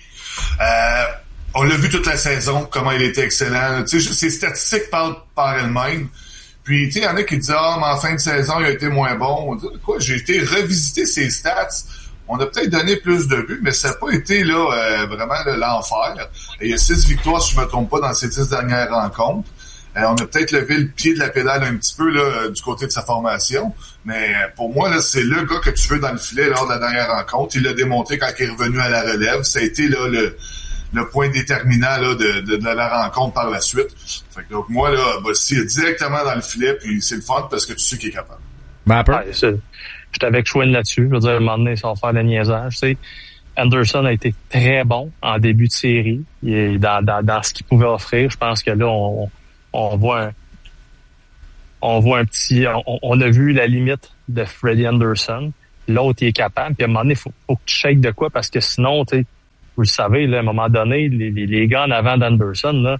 On l'a vu toute la saison, comment il était excellent. Tu sais, ses statistiques parlent par elles-mêmes. Puis, tu sais, il y en a qui disent, mais en fin de saison, il a été moins bon. On dit, quoi, j'ai été revisiter ses stats. On a peut-être donné plus de buts, mais ça n'a pas été là vraiment l'enfer. Et il y a 6 victoires, si je me trompe pas, dans ces 10 dernières rencontres. On a peut-être levé le pied de la pédale un petit peu là du côté de sa formation, mais pour moi là c'est le gars que tu veux dans le filet lors de la dernière rencontre. Il l'a démontré quand il est revenu à la relève. Ça a été là le point déterminant là de la rencontre par la suite. Fait que donc moi là, c'est directement dans le filet, puis c'est le fun parce que tu sais qu'il est capable. J'étais avec Schwinn là-dessus. Je veux dire, à un moment donné, ça va faire le niaisage. Tu sais, Anderson a été très bon en début de série. Il est dans ce qu'il pouvait offrir. Je pense que là, on voit un petit... On a vu la limite de Freddie Anderson. L'autre, il est capable. Puis à un moment donné, faut que tu shakes de quoi, parce que sinon, tu sais, vous le savez, là, à un moment donné, les gars en avant d'Anderson, là,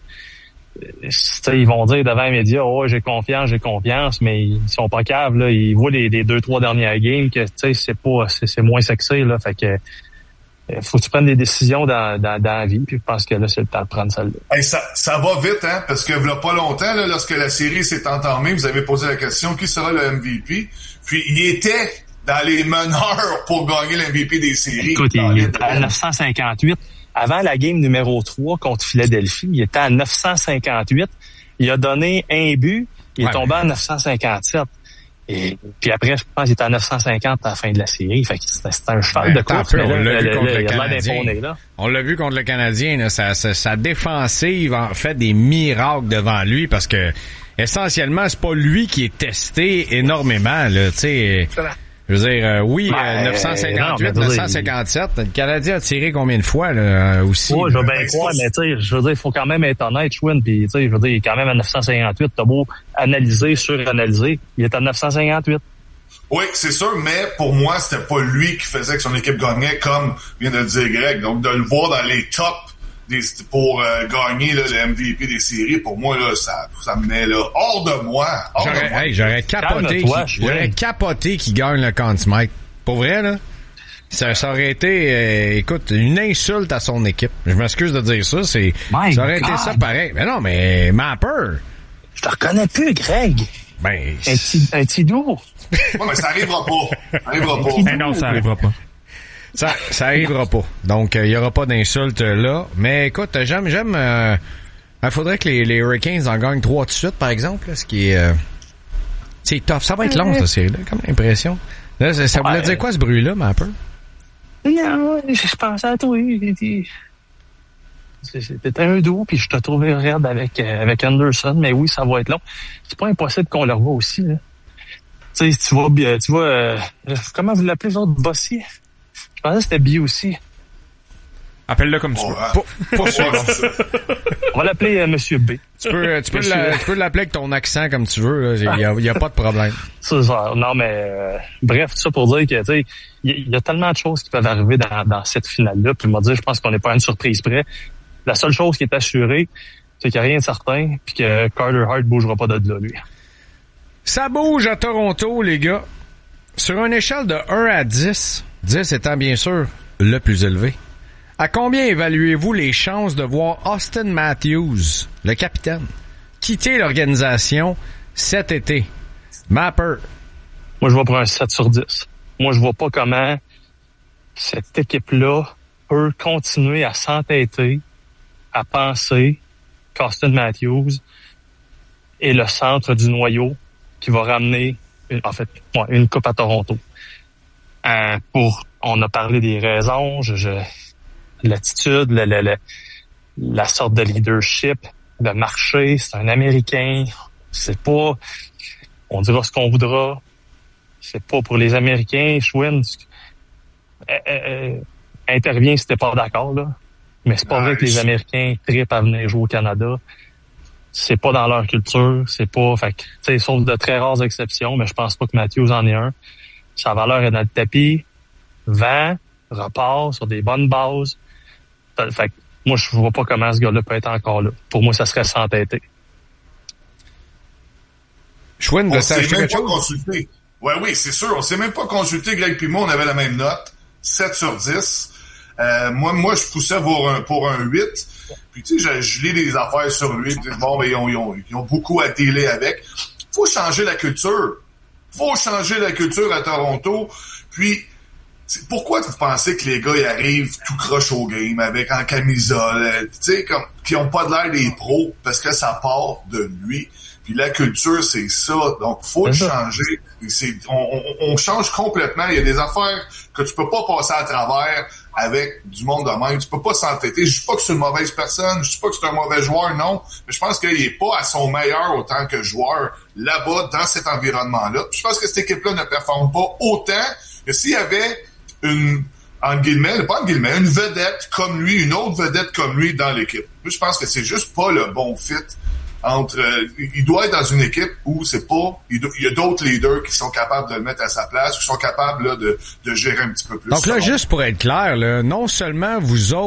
ils vont dire devant les médias, j'ai confiance, mais ils sont pas caves, là. Ils voient les 2-3 dernières games que, tu sais, c'est moins sexy, là. Fait que, faut que tu prennes des décisions dans la vie, puis je pense que là, c'est le temps de prendre celle-là. Hey, ça va vite, hein, parce que il y a pas longtemps, là, lorsque la série s'est entamée, vous avez posé la question, qui sera le MVP? Puis, il était dans les meneurs pour gagner l'MVP des séries. Écoute, il était à 958. Avant la game numéro 3 contre Philadelphie, il était à 958. Il a donné un but, il est tombé à 957. Et puis après, je pense qu'il était à 950 à la fin de la série. Fait que c'est un cheval de course. On l'a vu contre le Canadien. On l'a vu contre le Canadien. Là, sa défensive en fait des miracles devant lui parce que essentiellement, c'est pas lui qui est testé énormément. Là, tu sais. Je veux dire, 958, 957. Le Canadien a tiré combien de fois, là, aussi? Ouais, je veux bien croire, mais tu sais, je veux dire, il faut quand même être honnête, Schwinn, puis tu sais, je veux dire, il est quand même à 958. T'as beau analyser, suranalyser, il est à 958. Oui, c'est sûr, mais pour moi, c'était pas lui qui faisait que son équipe gagnait, comme vient de le dire Greg. Donc, de le voir dans les tops pour gagner là, le MVP des séries, pour moi, là, ça me met là, hors de moi. J'aurais capoté qu'il gagne le Conn Smythe. Pour vrai, là, ça aurait été, écoute, une insulte à son équipe. Je m'excuse de dire ça, ça aurait été ça pareil. Mais non, mais Mapper... Je te reconnais plus, Greg. Ben... Un petit doux. Ouais, mais ça arrivera pas. Non, ça arrivera pas. Ça arrivera pas. Donc, il y aura pas d'insultes là. Mais écoute, j'aime. Il faudrait que les Hurricanes en gagnent 3 de suite, par exemple. Là, ce qui est, c'est tough. Ça va être long, cette série-là, comme l'impression. Là, ça voulait dire quoi, ce bruit-là, mais un peu? Non, je pensais à toi. C'était un doux, puis je te trouvais raide avec Anderson. Mais oui, ça va être long. C'est pas impossible qu'on le revoie aussi, là. Tu sais, tu vois, comment vous l'appelez, les autres, Bossier? Je pensais que c'était B aussi. Appelle-le comme tu veux. Pas sûr. On va l'appeler Monsieur B. Tu peux l'appeler avec ton accent comme tu veux. Il y a pas de problème. C'est ça. Non, mais bref, tout ça pour dire que tu sais, il y a tellement de choses qui peuvent arriver dans cette finale-là. Puis moi dire, je pense qu'on n'est pas à une surprise près. La seule chose qui est assurée, c'est qu'il n'y a rien de certain, puis que Carter Hart bougera pas de là, lui. Ça bouge à Toronto, les gars. Sur une échelle de 1 à 10, 10 étant bien sûr le plus élevé, à combien évaluez-vous les chances de voir Austin Matthews, le capitaine, quitter l'organisation cet été? Mapper. Moi, je vais pour un 7 sur 10. Moi, je vois pas comment cette équipe-là peut continuer à s'entêter, à penser qu'Austin Matthews est le centre du noyau qui va ramener une coupe à Toronto. On a parlé des raisons, l'attitude, la sorte de leadership, le marché, c'est un Américain, c'est pas, on dira ce qu'on voudra, c'est pas pour les Américains. Schwinn intervient si t'es pas d'accord, là. Mais c'est pas vrai que les Américains trippent à venir jouer au Canada. C'est pas dans leur culture, c'est pas, fait que, tu sais, sauf de très rares exceptions, mais je pense pas que Matthews en est un. Sa valeur est dans le tapis, vend, repart sur des bonnes bases. Fait que, moi, je vois pas comment ce gars-là peut être encore là. Pour moi, ça serait s'entêter. Schwinn, on s'est même pas consulté. Oui, c'est sûr. On s'est même pas consulté. Greg puis moi, on avait la même note. 7 sur 10. Moi, je poussais pour un 8. Puis, tu sais, je lis des affaires sur lui. Bon, ben, ils ont beaucoup à dealer avec. faut changer la culture. Faut changer la culture à Toronto. Puis, pourquoi vous pensez que les gars ils arrivent tout croche au game en camisole, tu sais, comme qui ont pas de l'air des pros parce que ça part de lui. Puis la culture, c'est ça. Donc, faut le changer. On change complètement. Il y a des affaires que tu peux pas passer à travers avec du monde de même. Tu peux pas s'entêter. Je dis pas que c'est une mauvaise personne. Je dis pas que c'est un mauvais joueur, non. Mais je pense qu'il est pas à son meilleur autant que joueur là-bas, dans cet environnement-là. Puis je pense que cette équipe-là ne performe pas autant que s'il y avait une vedette comme lui, une autre vedette comme lui dans l'équipe. Je pense que c'est juste pas le bon fit entre... il doit être dans une équipe où c'est pas... Il y a d'autres leaders qui sont capables de le mettre à sa place, qui sont capables là, de gérer un petit peu plus. Donc là, juste pour être clair, là, non seulement vous autres,